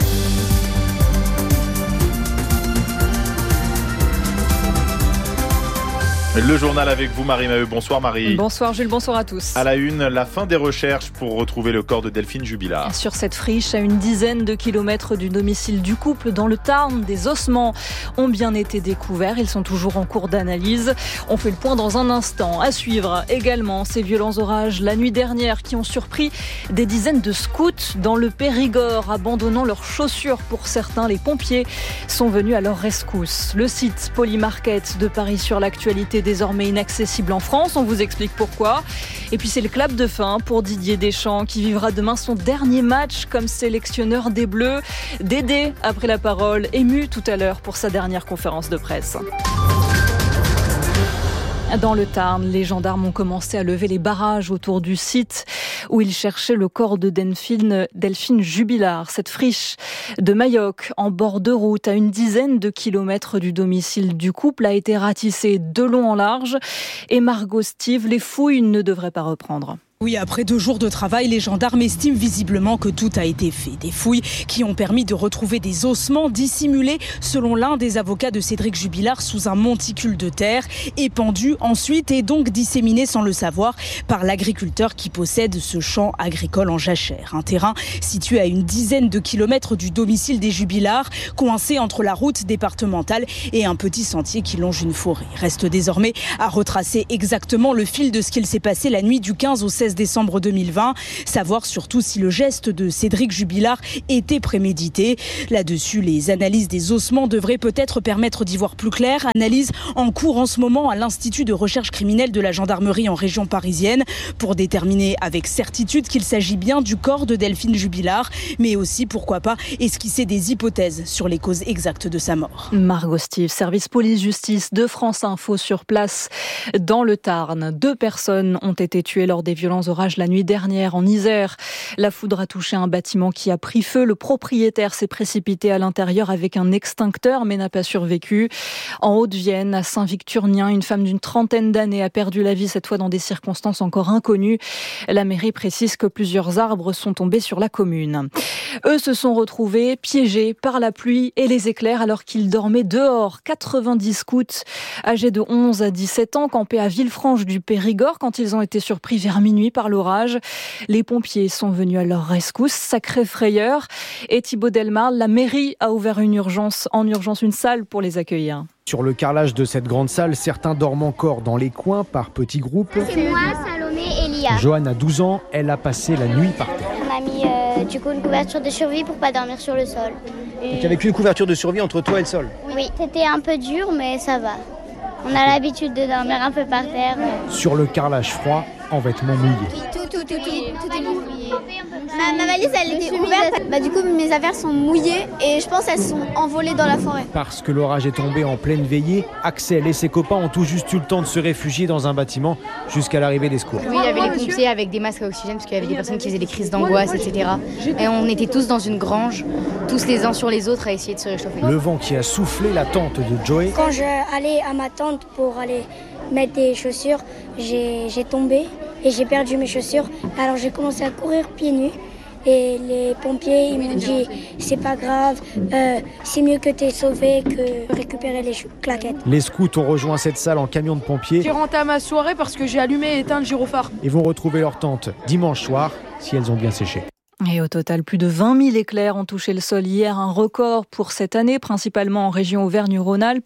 Le journal avec vous, Marie Maheu. Bonsoir Marie. Bonsoir Jules, bonsoir à tous. À la une, la fin des recherches pour retrouver le corps de Delphine Jubilard. Sur cette friche, à une dizaine de kilomètres du domicile du couple dans le Tarn, des ossements ont bien été découverts. Ils sont toujours en cours d'analyse. On fait le point dans un instant. À suivre également ces violents orages la nuit dernière qui ont surpris des dizaines de scouts dans le Périgord, abandonnant leurs chaussures pour certains. Les pompiers sont venus à leur rescousse. Le site Polymarket de Paris sur l'actualité désormais inaccessible en France, on vous explique pourquoi. Et puis c'est le clap de fin pour Didier Deschamps qui vivra demain son dernier match comme sélectionneur des Bleus. Dédé a pris la parole, ému tout à l'heure pour sa dernière conférence de presse. Dans le Tarn, les gendarmes ont commencé à lever les barrages autour du site où ils cherchaient le corps de Delphine Jubilard. Cette friche de Mayoc, en bord de route, à une dizaine de kilomètres du domicile du couple, a été ratissée de long en large. Et Margot Steve, les fouilles ne devraient pas reprendre. Oui, après 2 jours de travail, les gendarmes estiment visiblement que tout a été fait. Des fouilles qui ont permis de retrouver des ossements dissimulés, selon l'un des avocats de Cédric Jubilard, sous un monticule de terre, épandus ensuite et donc disséminés sans le savoir par l'agriculteur qui possède ce champ agricole en jachère. Un terrain situé à une dizaine de kilomètres du domicile des Jubilards, coincé entre la route départementale et un petit sentier qui longe une forêt. Reste désormais à retracer exactement le fil de ce qu'il s'est passé la nuit du 15 au 16 décembre 2020, savoir surtout si le geste de Cédric Jubilard était prémédité. Là-dessus, les analyses des ossements devraient peut-être permettre d'y voir plus clair. Analyse en cours en ce moment à l'Institut de recherche criminelle de la gendarmerie en région parisienne pour déterminer avec certitude qu'il s'agit bien du corps de Delphine Jubilard, mais aussi, pourquoi pas, esquisser des hypothèses sur les causes exactes de sa mort. Margot Steve, service police-justice de France Info sur place dans le Tarn. 2 personnes ont été tuées lors des violents orages la nuit dernière en Isère. La foudre a touché un bâtiment qui a pris feu. Le propriétaire s'est précipité à l'intérieur avec un extincteur mais n'a pas survécu. En Haute-Vienne, à Saint-Victurnien, une femme d'une 30aine d'années a perdu la vie, cette fois dans des circonstances encore inconnues. La mairie précise que plusieurs arbres sont tombés sur la commune. Eux se sont retrouvés piégés par la pluie et les éclairs alors qu'ils dormaient dehors. 90 scouts âgés de 11 à 17 ans campaient à Villefranche du Périgord quand ils ont été surpris vers minuit par l'orage. Les pompiers sont venus à leur rescousse, sacrée frayeur. Et Thibaut Delmarle, la mairie a ouvert en urgence une salle pour les accueillir. Sur le carrelage de cette grande salle, certains dorment encore dans les coins par petits groupes. C'est moi, Salomé et Lia. Joanne a 12 ans, elle a passé la nuit par terre. On a mis une couverture de survie pour pas dormir sur le sol. Donc il n'y avait qu'une couverture de survie entre toi et le sol. Oui, c'était un peu dur mais ça va. On a l'habitude de dormir un peu par terre. Sur le carrelage froid, en vêtements mouillés. Tout est mouillé. Ma valise, elle était ouverte. Du coup, mes affaires sont mouillées et je pense qu'elles sont envolées dans la forêt. Parce que l'orage est tombé en pleine veillée, Axel et ses copains ont tout juste eu le temps de se réfugier dans un bâtiment jusqu'à l'arrivée des secours. Oui, il y avait les pompiers avec des masques à oxygène parce qu'il y avait des personnes qui faisaient des crises d'angoisse, etc. Et on était tous dans une grange, tous les uns sur les autres à essayer de se réchauffer. Le vent qui a soufflé la tente de Joey. Quand j'allais à ma tente pour aller mettre des chaussures, j'ai tombé et j'ai perdu mes chaussures. Alors j'ai commencé à courir pieds nus et les pompiers ils m'ont dit c'est pas grave, c'est mieux que t'es sauvé que récupérer les claquettes. Les scouts ont rejoint cette salle en camion de pompiers. J'ai rentré à ma soirée parce que j'ai allumé et éteint le gyrophare. Et vont retrouver leur tente dimanche soir si elles ont bien séché. Et au total, plus de 20 000 éclairs ont touché le sol hier, un record pour cette année, principalement en région Auvergne-Rhône-Alpes.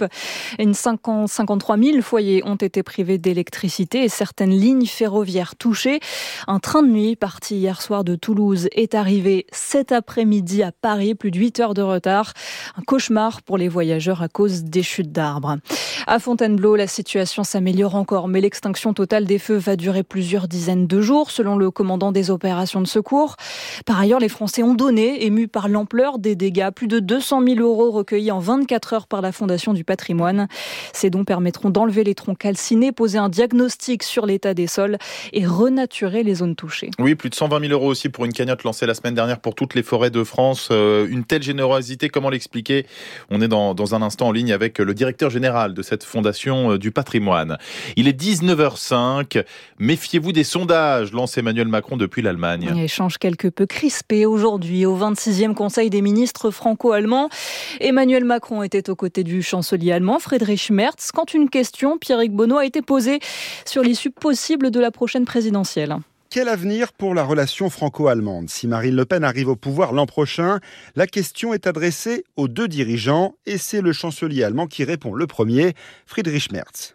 53 000 foyers ont été privés d'électricité et certaines lignes ferroviaires touchées. Un train de nuit parti hier soir de Toulouse est arrivé cet après-midi à Paris, plus de 8 heures de retard. Un cauchemar pour les voyageurs à cause des chutes d'arbres. À Fontainebleau, la situation s'améliore encore, mais l'extinction totale des feux va durer plusieurs dizaines de jours, selon le commandant des opérations de secours. Par ailleurs, les Français ont donné, émus par l'ampleur des dégâts. Plus de 200 000 € recueillis en 24 heures par la Fondation du patrimoine. Ces dons permettront d'enlever les troncs calcinés, poser un diagnostic sur l'état des sols et renaturer les zones touchées. Oui, plus de 120 000 € aussi pour une cagnotte lancée la semaine dernière pour toutes les forêts de France. Une telle générosité, comment l'expliquer ? On est dans un instant en ligne avec le directeur général de cette Fondation du patrimoine. Il est 19h05. Méfiez-vous des sondages, lance Emmanuel Macron depuis l'Allemagne. Échange quelque peu crispé aujourd'hui au 26e Conseil des ministres franco-allemands. Emmanuel Macron était aux côtés du chancelier allemand Friedrich Merz quand une question, Pierrick Bonneau, a été posée sur l'issue possible de la prochaine présidentielle. Quel avenir pour la relation franco-allemande ? Si Marine Le Pen arrive au pouvoir l'an prochain, la question est adressée aux 2 dirigeants et c'est le chancelier allemand qui répond le premier, Friedrich Merz.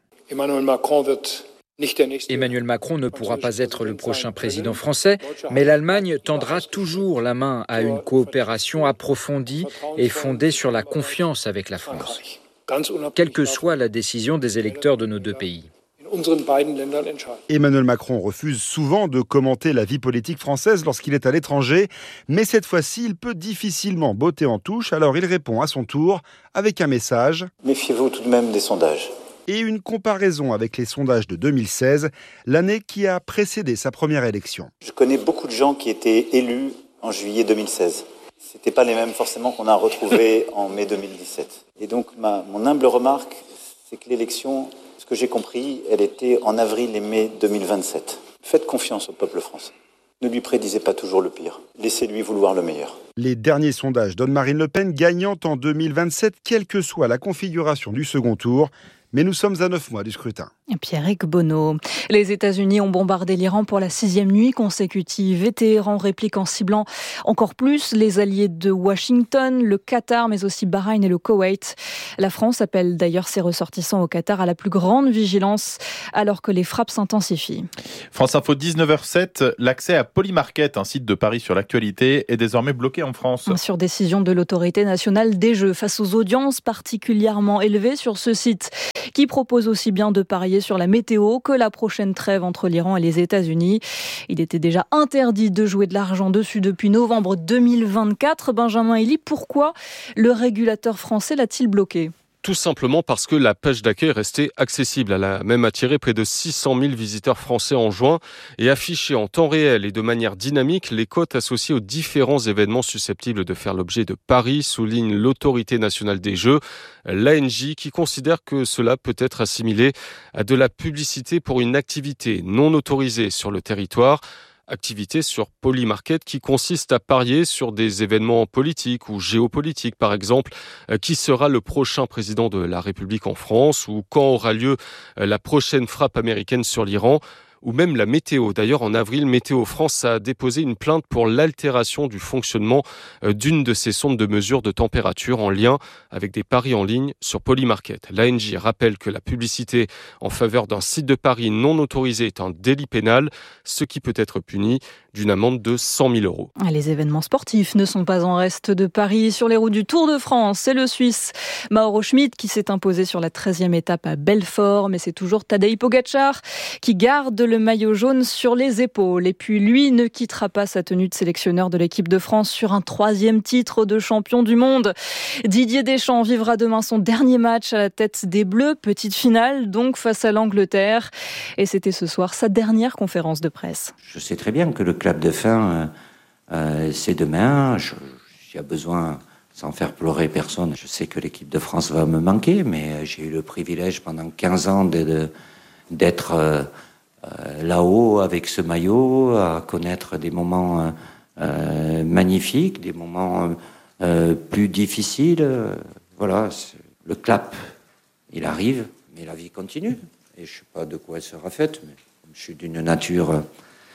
Emmanuel Macron ne pourra pas être le prochain président français, mais l'Allemagne tendra toujours la main à une coopération approfondie et fondée sur la confiance avec la France, quelle que soit la décision des électeurs de nos 2 pays. Emmanuel Macron refuse souvent de commenter la vie politique française lorsqu'il est à l'étranger, mais cette fois-ci, il peut difficilement botter en touche, alors il répond à son tour avec un message. Méfiez-vous tout de même des sondages. Et une comparaison avec les sondages de 2016, l'année qui a précédé sa première élection. Je connais beaucoup de gens qui étaient élus en juillet 2016. Ce n'étaient pas les mêmes forcément qu'on a retrouvés en mai 2017. Et donc mon humble remarque, c'est que l'élection, ce que j'ai compris, elle était en avril et mai 2027. Faites confiance au peuple français. Ne lui prédisez pas toujours le pire. Laissez-lui vouloir le meilleur. Les derniers sondages donnent Marine Le Pen gagnante en 2027, quelle que soit la configuration du second tour. Mais nous sommes à 9 mois du scrutin. Pierrick Bonneau. Les États-Unis ont bombardé l'Iran pour la 6e nuit consécutive et Téhéran réplique en ciblant encore plus les alliés de Washington, le Qatar, mais aussi Bahreïn et le Koweït. La France appelle d'ailleurs ses ressortissants au Qatar à la plus grande vigilance alors que les frappes s'intensifient. France Info 19h07, l'accès à Polymarket, un site de paris sur l'actualité, est désormais bloqué en France. Sur décision de l'autorité nationale des jeux, face aux audiences particulièrement élevées sur ce site, qui propose aussi bien de parier sur la météo que la prochaine trêve entre l'Iran et les États-Unis. Il était déjà interdit de jouer de l'argent dessus depuis novembre 2024. Benjamin Elie, pourquoi le régulateur français l'a-t-il bloqué ? Tout simplement parce que la page d'accueil restait accessible. Elle a même attiré près de 600 000 visiteurs français en juin et affiché en temps réel et de manière dynamique les cotes associées aux différents événements susceptibles de faire l'objet de paris, souligne l'autorité nationale des jeux, l'ANJ, qui considère que cela peut être assimilé à de la publicité pour une activité non autorisée sur le territoire. Activité sur Polymarket qui consiste à parier sur des événements politiques ou géopolitiques, par exemple, qui sera le prochain président de la République en France ou quand aura lieu la prochaine frappe américaine sur l'Iran. Ou même la météo. D'ailleurs, en avril, Météo France a déposé une plainte pour l'altération du fonctionnement d'une de ses sondes de mesure de température en lien avec des paris en ligne sur Polymarket. L'ANJ rappelle que la publicité en faveur d'un site de paris non autorisé est un délit pénal, ce qui peut être puni d'une amende de 100 000 euros. Les événements sportifs ne sont pas en reste de Paris. Sur les routes du Tour de France, c'est le Suisse Mauro Schmid qui s'est imposé sur la 13e étape à Belfort, mais c'est toujours Tadej Pogačar qui garde le maillot jaune sur les épaules. Et puis lui ne quittera pas sa tenue de sélectionneur de l'équipe de France sur un 3e titre de champion du monde. Didier Deschamps vivra demain son dernier match à la tête des Bleus, petite finale donc face à l'Angleterre. Et c'était ce soir sa dernière conférence de presse. Je sais très bien que le clap de fin, c'est demain. S'il y a besoin, sans faire pleurer personne, je sais que l'équipe de France va me manquer, mais j'ai eu le privilège pendant 15 ans d'être là-haut avec ce maillot, à connaître des moments magnifiques, des moments plus difficiles. Voilà, le clap, il arrive, mais la vie continue. Et je ne sais pas de quoi elle sera faite, mais je suis d'une nature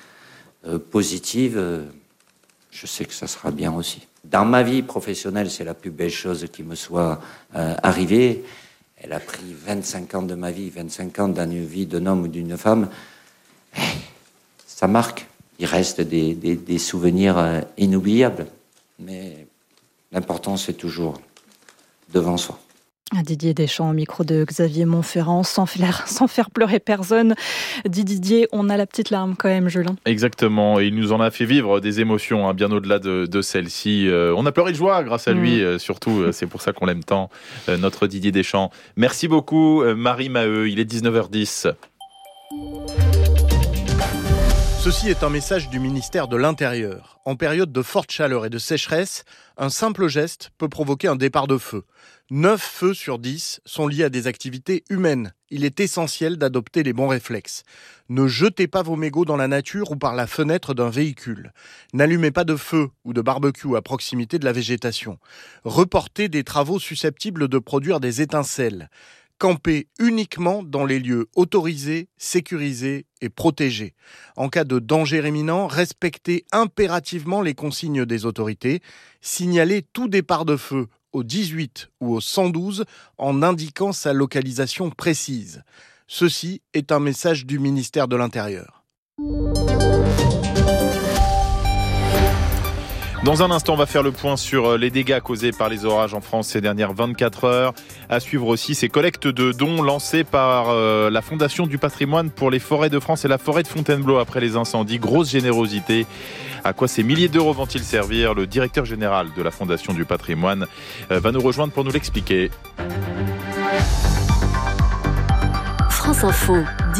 positive, je sais que ça sera bien aussi. Dans ma vie professionnelle, c'est la plus belle chose qui me soit arrivée. Elle a pris 25 ans de ma vie, 25 ans dans une vie d'un homme ou d'une femme. Ça marque. Il reste des souvenirs inoubliables. Mais l'important, c'est toujours devant soi. Didier Deschamps au micro de Xavier Montferrand, sans faire pleurer personne. Didier, on a la petite larme quand même, Julien. Exactement, et il nous en a fait vivre des émotions, bien au-delà de celle-ci. On a pleuré de joie grâce à lui, surtout, c'est pour ça qu'on l'aime tant, notre Didier Deschamps. Merci beaucoup, Marie Maheu, il est 19h10. Ceci est un message du ministère de l'Intérieur. En période de forte chaleur et de sécheresse, un simple geste peut provoquer un départ de feu. 9 feux sur 10 sont liés à des activités humaines. Il est essentiel d'adopter les bons réflexes. Ne jetez pas vos mégots dans la nature ou par la fenêtre d'un véhicule. N'allumez pas de feu ou de barbecue à proximité de la végétation. Reportez des travaux susceptibles de produire des étincelles. Campez uniquement dans les lieux autorisés, sécurisés et protégés. En cas de danger imminent, respectez impérativement les consignes des autorités. Signalez tout départ de feu au 18 ou au 112 en indiquant sa localisation précise. Ceci est un message du ministère de l'Intérieur. Dans un instant, on va faire le point sur les dégâts causés par les orages en France ces dernières 24 heures. À suivre aussi ces collectes de dons lancées par la Fondation du patrimoine pour les forêts de France et la forêt de Fontainebleau après les incendies. Grosse générosité. À quoi ces milliers d'euros vont-ils servir ? Le directeur général de la Fondation du patrimoine va nous rejoindre pour nous l'expliquer. France Info,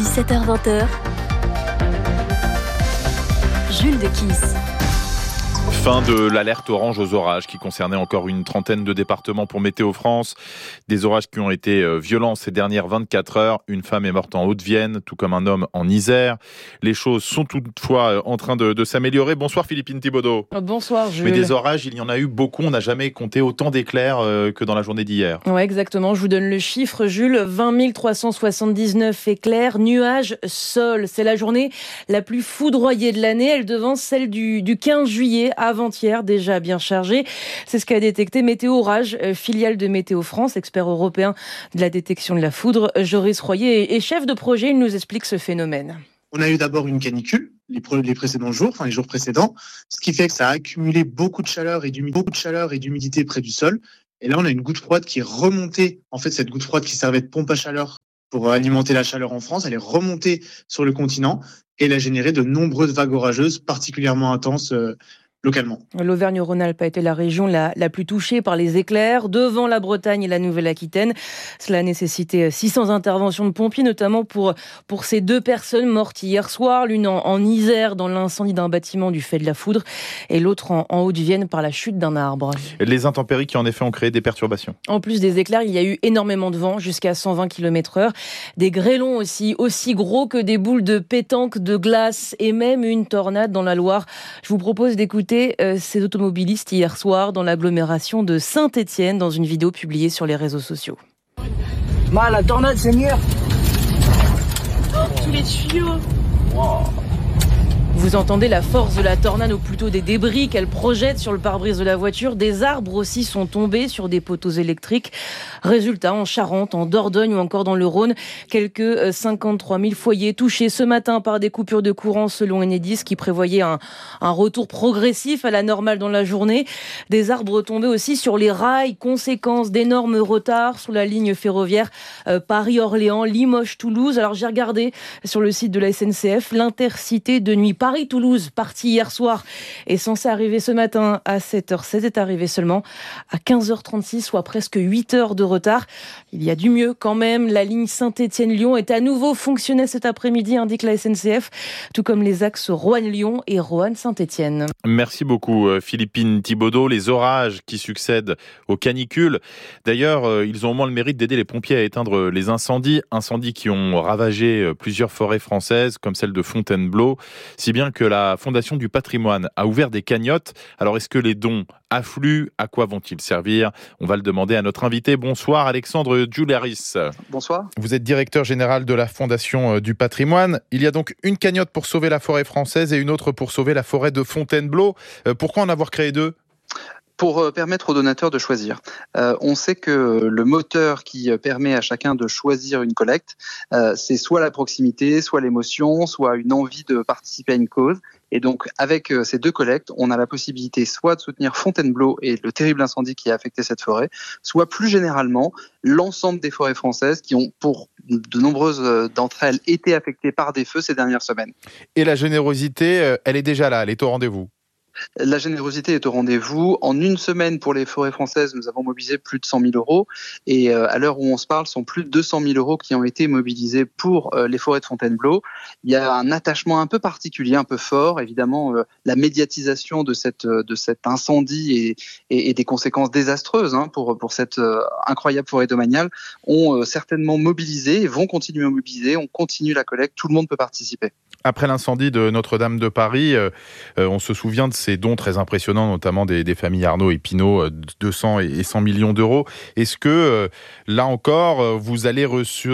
17h-20h. Jules Dekiss. Fin de l'alerte orange aux orages qui concernait encore une trentaine de départements pour Météo France. Des orages qui ont été violents ces dernières 24 heures. Une femme est morte en Haute-Vienne, tout comme un homme en Isère. Les choses sont toutefois en train de s'améliorer. Bonsoir Philippine Thibaudeau. Bonsoir Jules. Mais des orages, il y en a eu beaucoup. On n'a jamais compté autant d'éclairs que dans la journée d'hier. Oui, exactement. Je vous donne le chiffre, Jules. 20 379 éclairs, nuages, sol. C'est la journée la plus foudroyée de l'année. Elle devance celle du 15 juillet, avant-hier, déjà bien chargée. C'est ce qu'a détecté Météo Orage, filiale de Météo France, expert européen de la détection de la foudre. Joris Royer est chef de projet. Il nous explique ce phénomène. On a eu d'abord une canicule les précédents jours, les jours précédents, ce qui fait que ça a accumulé beaucoup de chaleur et d'humidité près du sol. Et là, on a une goutte froide qui est remontée. En fait, cette goutte froide qui servait de pompe à chaleur pour alimenter la chaleur en France, elle est remontée sur le continent et elle a généré de nombreuses vagues orageuses particulièrement intenses localement. L'Auvergne-Rhône-Alpes a été la région la plus touchée par les éclairs, devant la Bretagne et la Nouvelle-Aquitaine. Cela a nécessité 600 interventions de pompiers, notamment pour ces 2 personnes mortes hier soir, l'une en Isère dans l'incendie d'un bâtiment du fait de la foudre et l'autre en Haute-Vienne par la chute d'un arbre. Les intempéries qui en effet ont créé des perturbations. En plus des éclairs, il y a eu énormément de vent, jusqu'à 120 km/h. Des grêlons aussi gros que des boules de pétanque, de glace et même une tornade dans la Loire. Je vous propose d'écouter ces automobilistes hier soir dans l'agglomération de Saint-Étienne dans une vidéo publiée sur les réseaux sociaux. La tornade, Seigneur. Tous les tuyaux. Wow. Vous entendez la force de la tornade, ou plutôt des débris qu'elle projette sur le pare-brise de la voiture. Des arbres aussi sont tombés sur des poteaux électriques. Résultat, en Charente, en Dordogne ou encore dans le Rhône, quelques 53 000 foyers touchés ce matin par des coupures de courant selon Enedis qui prévoyait un retour progressif à la normale dans la journée. Des arbres tombés aussi sur les rails, conséquence d'énormes retards sur la ligne ferroviaire Paris-Orléans, Limoges-Toulouse. Alors j'ai regardé sur le site de la SNCF, l'intercité de nuit Paris-Toulouse, parti hier soir, est censé arriver ce matin à 7h16, est arrivé seulement à 15h36, soit presque 8 heures de retard. Il y a du mieux quand même. La ligne Saint-Étienne-Lyon est à nouveau fonctionnelle cet après-midi, indique la SNCF, tout comme les axes Roanne-Lyon et Roanne-Saint-Étienne. Merci beaucoup Philippine Thibaudeau. Les orages qui succèdent aux canicules. D'ailleurs, ils ont au moins le mérite d'aider les pompiers à éteindre les incendies qui ont ravagé plusieurs forêts françaises, comme celle de Fontainebleau. Si bien que la Fondation du patrimoine a ouvert des cagnottes. Alors, est-ce que les dons affluent? À quoi vont-ils servir? On va le demander à notre invité. Bonsoir, Alexandre Giuliaris. Bonsoir. Vous êtes directeur général de la Fondation du patrimoine. Il y a donc une cagnotte pour sauver la forêt française et une autre pour sauver la forêt de Fontainebleau. Pourquoi en avoir créé 2? Pour permettre aux donateurs de choisir. On sait que le moteur qui permet à chacun de choisir une collecte, c'est soit la proximité, soit l'émotion, soit une envie de participer à une cause. Et donc, avec ces 2 collectes, on a la possibilité soit de soutenir Fontainebleau et le terrible incendie qui a affecté cette forêt, soit plus généralement l'ensemble des forêts françaises qui ont, pour de nombreuses d'entre elles, été affectées par des feux ces dernières semaines. Et la générosité, elle est déjà là, elle est au rendez-vous. La générosité est au rendez-vous. En une semaine, pour les forêts françaises, nous avons mobilisé plus de 100 000 euros. Et à l'heure où on se parle, ce sont plus de 200 000 euros qui ont été mobilisés pour les forêts de Fontainebleau. Il y a un attachement un peu particulier, un peu fort. Évidemment, la médiatisation de cet incendie et des conséquences désastreuses pour cette incroyable forêt domaniale ont certainement mobilisé et vont continuer à mobiliser. On continue la collecte, tout le monde peut participer. Après l'incendie de Notre-Dame de Paris, on se souvient de ces dons très impressionnants, notamment des familles Arnaud et Pinault, 200 et 100 millions d'euros. Est-ce que, là encore, vous avez reçu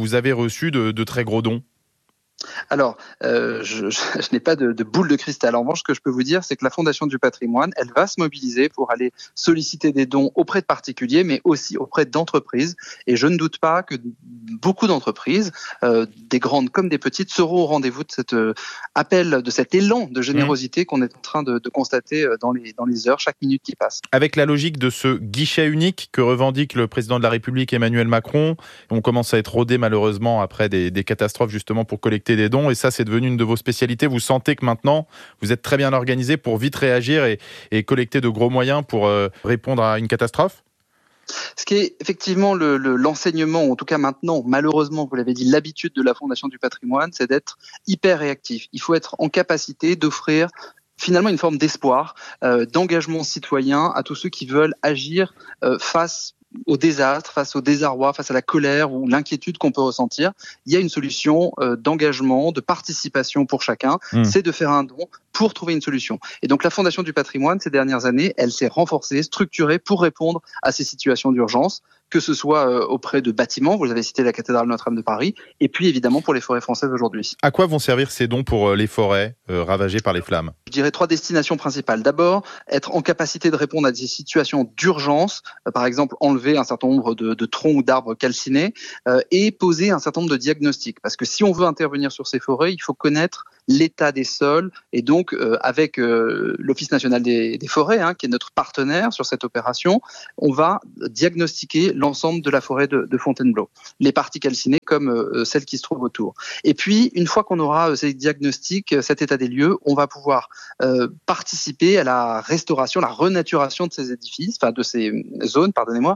de très gros dons ? Alors, je n'ai pas de boule de cristal. En revanche, ce que je peux vous dire, c'est que la Fondation du patrimoine, elle va se mobiliser pour aller solliciter des dons auprès de particuliers, mais aussi auprès d'entreprises. Et je ne doute pas que beaucoup d'entreprises, des grandes comme des petites, seront au rendez-vous de cet appel, de cet élan de générosité qu'on est en train de constater dans les heures, chaque minute qui passe. Avec la logique de ce guichet unique que revendique le président de la République Emmanuel Macron, on commence à être rodé malheureusement après des catastrophes justement pour collecter des dons, et ça c'est devenu une de vos spécialités. Vous sentez que maintenant vous êtes très bien organisé pour vite réagir et collecter de gros moyens pour répondre à une catastrophe? Ce qui est effectivement l'enseignement, en tout cas maintenant, malheureusement, vous l'avez dit, l'habitude de la Fondation du patrimoine, c'est d'être hyper réactif. Il faut être en capacité d'offrir finalement une forme d'espoir, d'engagement citoyen à tous ceux qui veulent agir face au désastre, face au désarroi, face à la colère ou l'inquiétude qu'on peut ressentir. Il y a une solution d'engagement, de participation pour chacun, c'est de faire un don pour trouver une solution. Et donc la Fondation du patrimoine, ces dernières années, elle s'est renforcée, structurée pour répondre à ces situations d'urgence, que ce soit auprès de bâtiments, vous avez cité la cathédrale Notre-Dame de Paris, et puis évidemment pour les forêts françaises aujourd'hui. À quoi vont servir ces dons pour les forêts ravagées par les flammes ? Je dirais 3 destinations principales. D'abord, être en capacité de répondre à des situations d'urgence, par exemple enlever un certain nombre de troncs ou d'arbres calcinés, et poser un certain nombre de diagnostics. Parce que si on veut intervenir sur ces forêts, il faut connaître l'état des sols, et donc avec l'Office national des forêts, qui est notre partenaire sur cette opération, on va diagnostiquer l'ensemble de la forêt de Fontainebleau, les parties calcinées comme celles qui se trouvent autour. Et puis, une fois qu'on aura ces diagnostics, cet état des lieux, on va pouvoir participer à la restauration, la renaturation de ces édifices, enfin de ces zones, pardonnez-moi.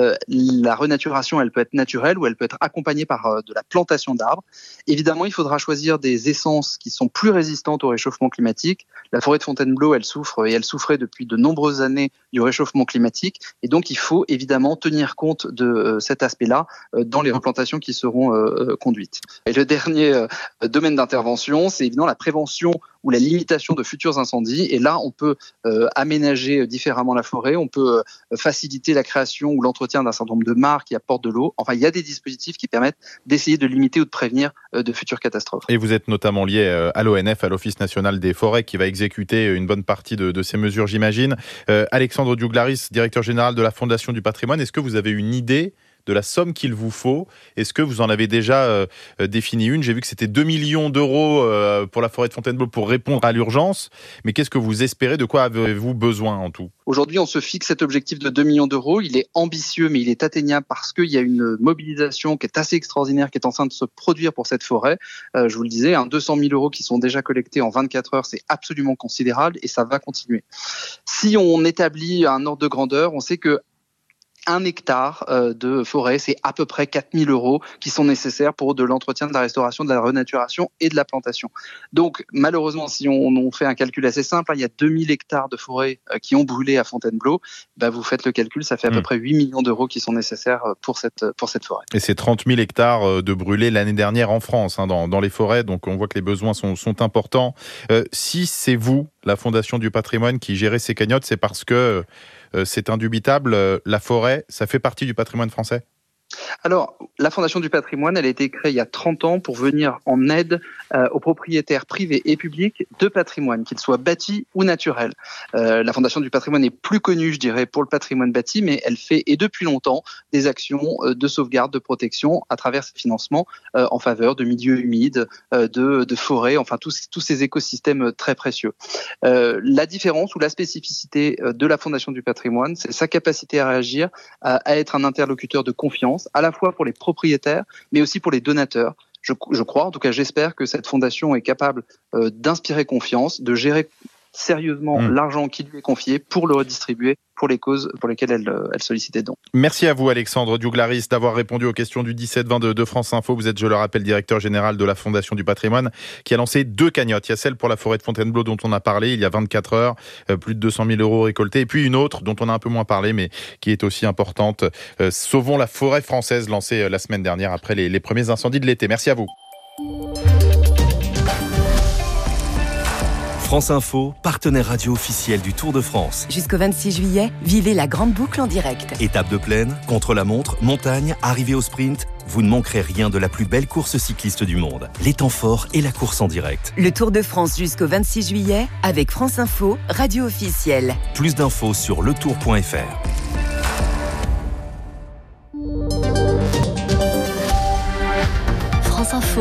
La renaturation, elle peut être naturelle ou elle peut être accompagnée par de la plantation d'arbres. Évidemment, il faudra choisir des essences qui sont plus résistantes au réchauffement climatique. La forêt de Fontainebleau, elle souffre et elle souffrait depuis de nombreuses années du réchauffement climatique. Et donc, il faut évidemment tenir compte de cet aspect-là dans les replantations qui seront conduites. Et le dernier domaine d'intervention, c'est évidemment la prévention ou la limitation de futurs incendies. Et là, on peut aménager différemment la forêt, on peut faciliter la création ou l'entretien d'un certain nombre de mares qui apportent de l'eau. Enfin, il y a des dispositifs qui permettent d'essayer de limiter ou de prévenir de futures catastrophes. Et vous êtes notamment lié à l'ONF, à l'Office national des forêts, qui va exécuter une bonne partie de ces mesures, j'imagine. Alexandre Douglaris, directeur général de la Fondation du patrimoine, est-ce que vous avez une idée de la somme qu'il vous faut? Est-ce que vous en avez déjà défini une? J'ai vu que c'était 2 millions d'euros pour la forêt de Fontainebleau pour répondre à l'urgence. Mais qu'est-ce que vous espérez? De quoi avez-vous besoin en tout? Aujourd'hui, on se fixe cet objectif de 2 millions d'euros. Il est ambitieux, mais il est atteignable parce qu'il y a une mobilisation qui est assez extraordinaire, qui est en train de se produire pour cette forêt. Je vous le disais, 200 000 euros qui sont déjà collectés en 24 heures, c'est absolument considérable et ça va continuer. Si on établit un ordre de grandeur, on sait que 1 hectare de forêt, c'est à peu près 4 000 euros qui sont nécessaires pour de l'entretien, de la restauration, de la renaturation et de la plantation. Donc, malheureusement, si on fait un calcul assez simple, il y a 2000 hectares de forêt qui ont brûlé à Fontainebleau. Vous faites le calcul, ça fait à peu près 8 millions d'euros qui sont nécessaires pour cette forêt. Et c'est 30 000 hectares de brûlés l'année dernière en France, dans les forêts. Donc, on voit que les besoins sont importants. Si c'est vous, la Fondation du patrimoine, qui gérez ces cagnottes, c'est parce que c'est indubitable, la forêt, ça fait partie du patrimoine français? Alors, la Fondation du patrimoine, elle a été créée il y a 30 ans pour venir en aide aux propriétaires privés et publics de patrimoine, qu'ils soient bâtis ou naturels. La Fondation du patrimoine est plus connue, je dirais, pour le patrimoine bâti, mais elle fait, et depuis longtemps, des actions de sauvegarde, de protection à travers ces financements en faveur de milieux humides, de forêts, enfin tous ces écosystèmes très précieux. La différence ou la spécificité de la Fondation du patrimoine, c'est sa capacité à réagir, à être un interlocuteur de confiance, à la fois pour les propriétaires, mais aussi pour les donateurs. Je crois, en tout cas j'espère que cette fondation est capable d'inspirer confiance, de gérer sérieusement l'argent qui lui est confié pour le redistribuer pour les causes pour lesquelles elle sollicite des dons. Merci à vous Alexandre Douglaris d'avoir répondu aux questions du 17-20 de France Info. Vous êtes, je le rappelle, directeur général de la Fondation du patrimoine qui a lancé 2 cagnottes. Il y a celle pour la forêt de Fontainebleau dont on a parlé il y a 24 heures, plus de 200 000 euros récoltés. Et puis une autre dont on a un peu moins parlé mais qui est aussi importante. Sauvons la forêt française, lancée la semaine dernière après les premiers incendies de l'été. Merci à vous. France Info, partenaire radio officiel du Tour de France. Jusqu'au 26 juillet, vivez la grande boucle en direct. Étape de plaine, contre-la-montre, montagne, arrivée au sprint, vous ne manquerez rien de la plus belle course cycliste du monde. Les temps forts et la course en direct. Le Tour de France jusqu'au 26 juillet avec France Info, radio officielle. Plus d'infos sur letour.fr. France Info,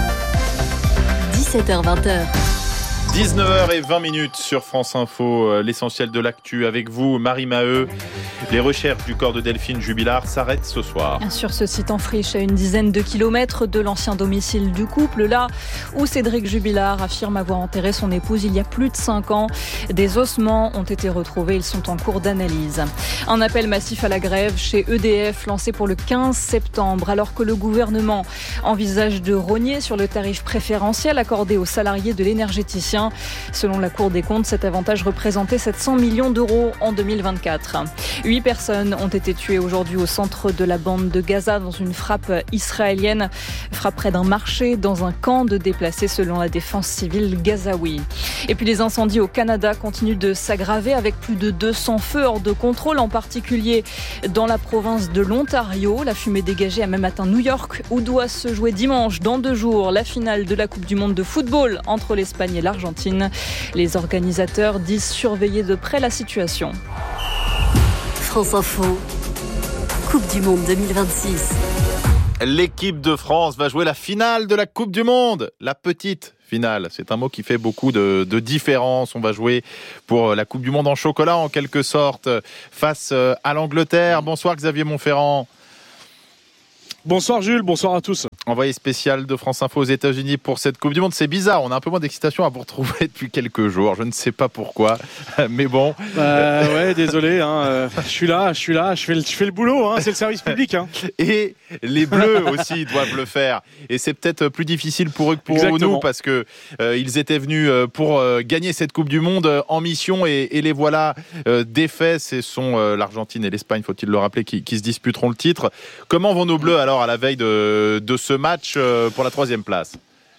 17h-20h. 19h20 sur France Info, l'essentiel de l'actu avec vous, Marie Maheu. Les recherches du corps de Delphine Jubilard s'arrêtent ce soir. Sur ce site en friche, à une dizaine de kilomètres de l'ancien domicile du couple, là où Cédric Jubilard affirme avoir enterré son épouse il y a plus de 5 ans. Des ossements ont été retrouvés, ils sont en cours d'analyse. Un appel massif à la grève chez EDF lancé pour le 15 septembre, alors que le gouvernement envisage de rogner sur le tarif préférentiel accordé aux salariés de l'énergéticien. 2021. Selon la Cour des comptes, cet avantage représentait 700 millions d'euros en 2024. 8 personnes ont été tuées aujourd'hui au centre de la bande de Gaza dans une frappe israélienne. Frappe près d'un marché dans un camp de déplacés selon la défense civile gazaoui. Et puis les incendies au Canada continuent de s'aggraver avec plus de 200 feux hors de contrôle, en particulier dans la province de l'Ontario. La fumée dégagée a même atteint New York, où doit se jouer dimanche, dans 2 jours, la finale de la Coupe du Monde de football entre l'Espagne et l'Argentine. Les organisateurs disent surveiller de près la situation. France Info, Coupe du Monde 2026. L'équipe de France va jouer la finale de la Coupe du Monde. La petite finale, c'est un mot qui fait beaucoup de différence. On va jouer pour la Coupe du Monde en chocolat, en quelque sorte, face à l'Angleterre. Bonsoir Xavier Montferrand. Bonsoir Jules, bonsoir à tous. Envoyé spécial de France Info aux États-Unis pour cette Coupe du Monde. C'est bizarre, on a un peu moins d'excitation à vous retrouver depuis quelques jours. Je ne sais pas pourquoi, mais bon. Ouais, désolé. Je suis là, je fais le boulot. C'est le service public. Et les Bleus aussi doivent le faire. Et c'est peut-être plus difficile pour eux que pour nous, parce que ils étaient venus pour gagner cette Coupe du Monde en mission, et les voilà défaits. Ce sont l'Argentine et l'Espagne, faut-il le rappeler, qui se disputeront le titre. Comment vont nos Bleus alors à la veille de ce match pour la 3e place?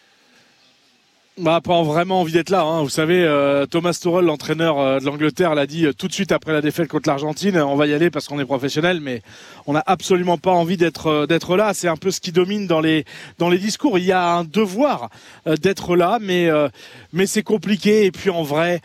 Pas vraiment envie d'être là. Vous savez, Thomas Tuchel, l'entraîneur de l'Angleterre, l'a dit tout de suite après la défaite contre l'Argentine. On va y aller parce qu'on est professionnel, mais on n'a absolument pas envie d'être là. C'est un peu ce qui domine dans les discours. Il y a un devoir d'être là, mais c'est compliqué. Et puis en vrai,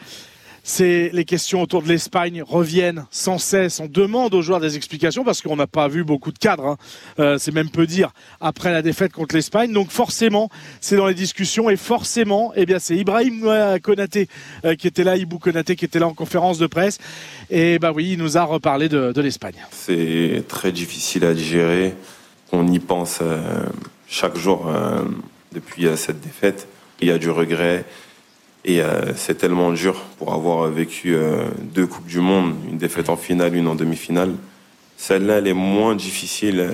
les questions autour de l'Espagne reviennent sans cesse. On demande aux joueurs des explications parce qu'on n'a pas vu beaucoup de cadres. C'est même peu dire après la défaite contre l'Espagne. Donc forcément, c'est dans les discussions, et forcément, c'est Ibrahim Konaté qui était là, Ibou Konaté qui était là en conférence de presse. Et oui, il nous a reparlé de l'Espagne. C'est très difficile à digérer. On y pense chaque jour depuis cette défaite. Il y a du regret. Et c'est tellement dur pour avoir vécu 2 Coupes du Monde, une défaite en finale, une en demi-finale. Celle-là, elle est moins difficile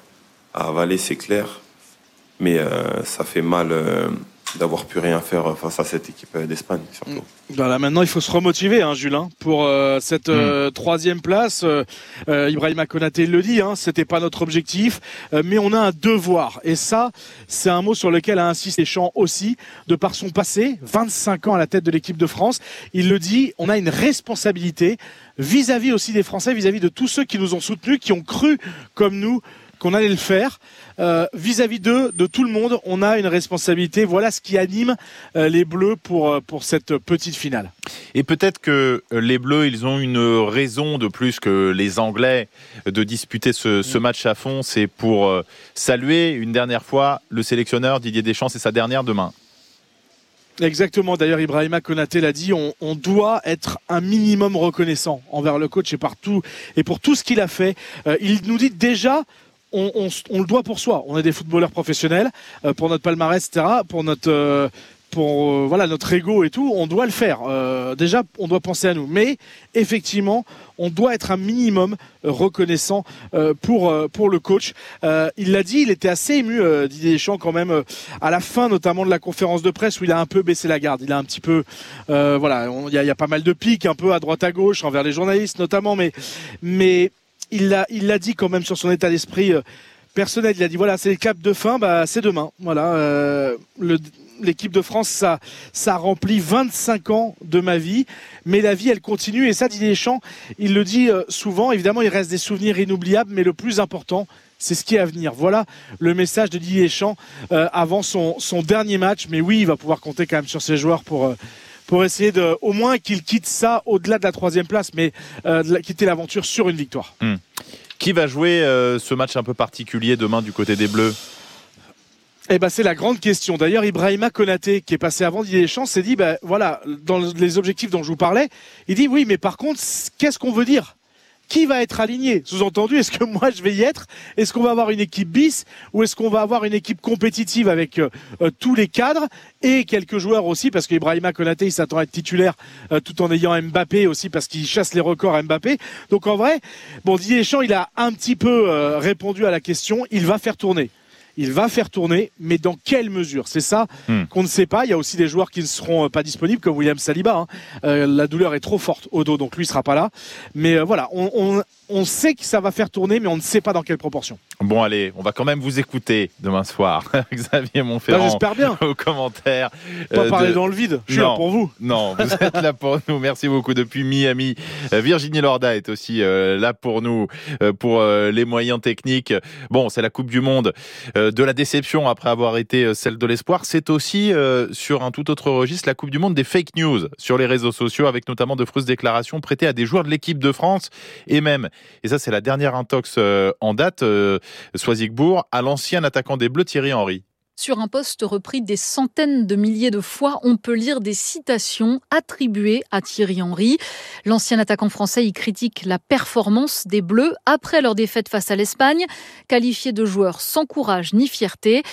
à avaler, c'est clair. Mais ça fait mal d'avoir pu rien faire face à cette équipe d'Espagne, surtout. Voilà, maintenant, il faut se remotiver, Jules, pour cette 3e place. Ibrahima Konaté le dit, c'était pas notre objectif, mais on a un devoir. Et ça, c'est un mot sur lequel a insisté Deschamps aussi, de par son passé, 25 ans à la tête de l'équipe de France. Il le dit, on a une responsabilité vis-à-vis aussi des Français, vis-à-vis de tous ceux qui nous ont soutenus, qui ont cru, comme nous, qu'on allait le faire. Vis-à-vis d'eux, de tout le monde, on a une responsabilité. Voilà ce qui anime les Bleus pour cette petite finale. Et peut-être que les Bleus, ils ont une raison de plus que les Anglais de disputer ce match à fond. C'est pour saluer une dernière fois le sélectionneur Didier Deschamps. C'est sa dernière demain. Exactement. D'ailleurs, Ibrahima Konaté l'a dit, on doit être un minimum reconnaissant envers le coach et pour tout ce qu'il a fait. Il nous dit déjà, on le doit pour soi. On est des footballeurs professionnels, pour notre palmarès, etc., pour notre ego et tout, on doit le faire. Déjà, on doit penser à nous. Mais effectivement, on doit être un minimum reconnaissant pour le coach. Il l'a dit, il était assez ému, Didier Deschamps, quand même, à la fin notamment de la conférence de presse, où il a un peu baissé la garde. Il a un petit peu... il y a pas mal de piques, un peu à droite à gauche, envers les journalistes notamment, mais il l'a dit quand même sur son état d'esprit personnel. Il a dit, voilà, c'est les claps de fin, c'est demain. Voilà, l'équipe de France, ça remplit 25 ans de ma vie, mais la vie, elle continue. Et ça, Didier Deschamps, il le dit souvent. Évidemment, il reste des souvenirs inoubliables, mais le plus important, c'est ce qui est à venir. Voilà le message de Didier Deschamps avant son dernier match. Mais oui, il va pouvoir compter quand même sur ses joueurs pour essayer au moins qu'il quitte ça au-delà de la 3e place, mais quitter l'aventure sur une victoire. Qui va jouer ce match un peu particulier demain du côté des Bleus ? C'est la grande question. D'ailleurs, Ibrahima Konaté, qui est passé avant Didier Deschamps, s'est dit, voilà, dans les objectifs dont je vous parlais, il dit, oui, mais par contre, qu'est-ce qu'on veut dire ? Qui va être aligné ? Sous-entendu, est-ce que moi je vais y être ? Est-ce qu'on va avoir une équipe bis ? Ou est-ce qu'on va avoir une équipe compétitive avec tous les cadres et quelques joueurs aussi ? Parce qu'Ibrahima Konaté, il s'attend à être titulaire tout en ayant Mbappé aussi, parce qu'il chasse les records à Mbappé. Donc en vrai, Didier Deschamps, il a un petit peu répondu à la question. Il va faire tourner. il va faire tourner, mais dans quelle mesure ? C'est ça qu'on ne sait pas. Il y a aussi des joueurs qui ne seront pas disponibles, comme William Saliba. La douleur est trop forte au dos, donc lui ne sera pas là. Mais voilà, on sait que ça va faire tourner, mais on ne sait pas dans quelle proportion. Bon, allez, on va quand même vous écouter demain soir. Xavier Montferrand, j'espère bien. Aux commentaires. Pas parler dans le vide, je suis là pour vous. Non, vous êtes là pour nous. Merci beaucoup depuis Miami. Virginie Lorda est aussi là pour nous, pour les moyens techniques. Bon, c'est la Coupe du Monde de la déception après avoir été celle de l'espoir. C'est aussi sur un tout autre registre la Coupe du Monde des fake news sur les réseaux sociaux, avec notamment de fausses déclarations prêtées à des joueurs de l'équipe de France et même, et ça c'est la dernière intox en date, Soisigbourg, à l'ancien attaquant des Bleus Thierry Henry. Sur un post repris des centaines de milliers de fois, on peut lire des citations attribuées à Thierry Henry. L'ancien attaquant français y critique la performance des Bleus après leur défaite face à l'Espagne, qualifié de joueur sans courage ni fierté.